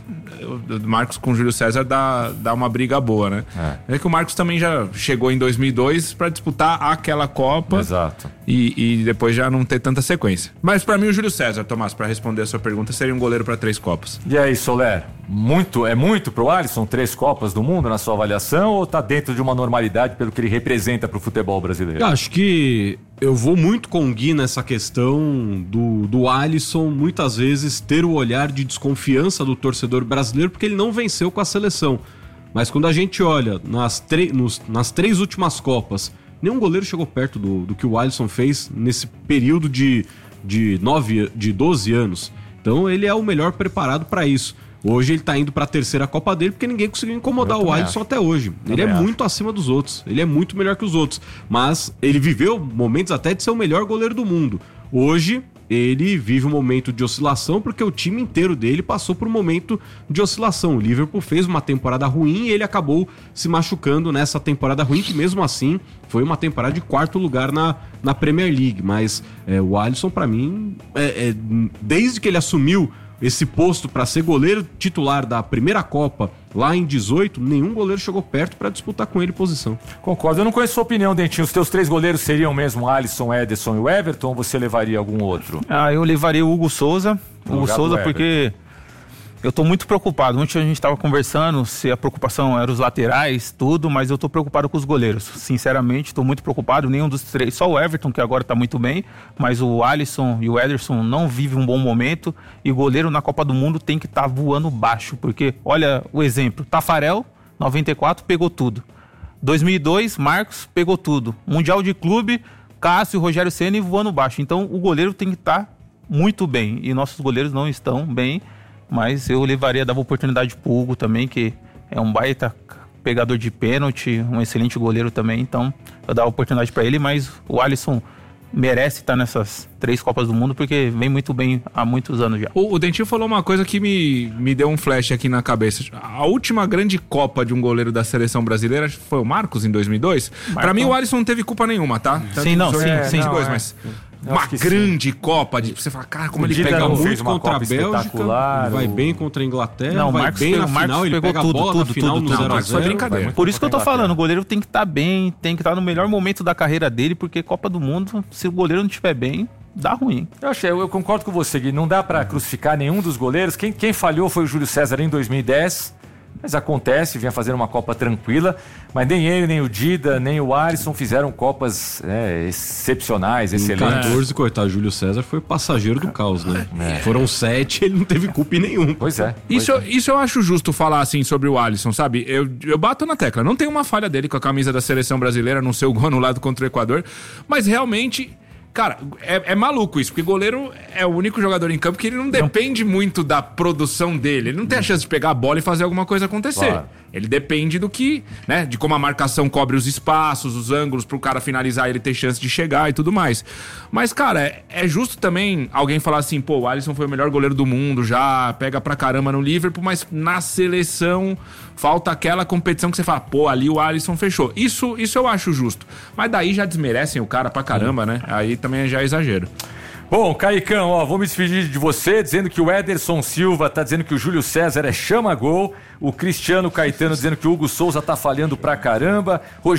o Marcos com Júlio César dá, dá uma briga boa, né? É. é que o Marcos também já chegou em dois mil e dois pra disputar aquela Copa. Exato. E, e depois já não ter tanta sequência. Mas pra mim o Júlio César, Tomás, pra responder a sua pergunta, seria um goleiro pra três Copas. E aí, Soler? Muito, é muito pro Alisson três Copas do Mundo na sua avaliação ou tá dentro de uma normalidade pelo que ele representa pro futebol brasileiro? Eu acho que eu vou muito com o Gui nessa questão do, do Alisson muitas vezes ter o olhar de desconfiança do torcedor brasileiro porque ele não venceu com a seleção. Mas quando a gente olha nas, nos, nas três últimas Copas, nenhum goleiro chegou perto do, do que o Alisson fez nesse período de, de, nove, de doze anos. Então ele é o melhor preparado para isso. Hoje ele tá indo pra terceira Copa dele porque ninguém conseguiu incomodar o Alisson até hoje. Ele é muito acima dos outros. Ele é muito melhor que os outros. Mas ele viveu momentos até de ser o melhor goleiro do mundo. Hoje ele vive um momento de oscilação porque o time inteiro dele passou por um momento de oscilação. O Liverpool fez uma temporada ruim e ele acabou se machucando nessa temporada ruim, que mesmo assim foi uma temporada de quarto lugar na, na Premier League. Mas é, o Alisson, pra mim, é, é, desde que ele assumiu esse posto para ser goleiro titular da primeira Copa lá em dezoito, nenhum goleiro chegou perto para disputar com ele posição. Concordo. Eu não conheço sua opinião, Dentinho. Os teus três goleiros seriam mesmo Alisson, Ederson e o Everton, ou você levaria algum outro? Ah, eu levaria o Hugo Souza. No Hugo Souza porque eu tô muito preocupado. Ontem a gente tava conversando se a preocupação era os laterais, tudo, mas eu tô preocupado com os goleiros. Sinceramente, tô muito preocupado. Nenhum dos três, só o Everton, que agora tá muito bem, mas o Alisson e o Ederson não vivem um bom momento. E o goleiro na Copa do Mundo tem que estar tá voando baixo, porque, olha o exemplo, Tafarel, noventa e quatro, pegou tudo. dois mil e dois, Marcos pegou tudo. Mundial de Clube, Cássio, Rogério Ceni voando baixo. Então o goleiro tem que estar tá muito bem. E nossos goleiros não estão bem. Mas eu levaria, dava oportunidade pro Hugo também, que é um baita pegador de pênalti, um excelente goleiro também. Então eu dava oportunidade para ele, mas o Alisson merece estar nessas três Copas do Mundo porque vem muito bem há muitos anos já. O, o Dentinho falou uma coisa que me, me deu um flash aqui na cabeça. A última grande Copa de um goleiro da seleção brasileira foi o Marcos em dois mil e dois. Para mim o Alisson não teve culpa nenhuma, tá? Tanto sim, não, sim, é, sim. Dois, é. mas uma grande sim. Copa de você fala, cara, como ele pega muito contra a Bélgica, vai bem contra a Inglaterra, não, vai Marcos, bem na Marcos final, ele pega tudo, a bola tudo, na final tudo, no tudo, zero a zero. Foi brincadeira. Por isso que eu tô falando, o goleiro tem que estar tá bem, tem que estar tá no melhor momento da carreira dele, porque Copa do Mundo, se o goleiro não estiver bem, dá ruim. Eu, achei, eu, eu concordo com você, Gui. Não dá pra crucificar nenhum dos goleiros. Quem, quem falhou foi o Júlio César em dois mil e dez. Mas acontece, vinha fazendo uma Copa tranquila. Mas nem ele, nem o Dida, nem o Alisson fizeram Copas é, excepcionais, excelentes. Em catorze, coitado, Júlio César foi passageiro do caos, né? É. Foram sete, ele não teve culpa em nenhum. Pois é. Pois isso, é. isso eu acho justo falar assim sobre o Alisson, sabe? Eu, eu bato na tecla. Não tem uma falha dele com a camisa da seleção brasileira, não ser o gol anulado contra o Equador. Mas realmente... Cara, é, é maluco isso, porque goleiro é o único jogador em campo que ele não depende muito da produção dele. Ele não tem a chance de pegar a bola e fazer alguma coisa acontecer. Claro. Ele depende do que, né, de como a marcação cobre os espaços, os ângulos pro cara finalizar, ele ter chance de chegar e tudo mais. Mas, cara, é, é justo também alguém falar assim, pô, o Alisson foi o melhor goleiro do mundo já, pega pra caramba no Liverpool, mas na seleção falta aquela competição que você fala, pô, ali o Alisson fechou. Isso, isso eu acho justo. Mas daí já desmerecem o cara pra caramba, né? Aí também já é exagero. Bom, Caicão, ó, vou me despedir de você dizendo que o Ederson Silva tá dizendo que o Júlio César é chama-gol, o Cristiano Caetano dizendo que o Hugo Souza tá falhando pra caramba, Rogério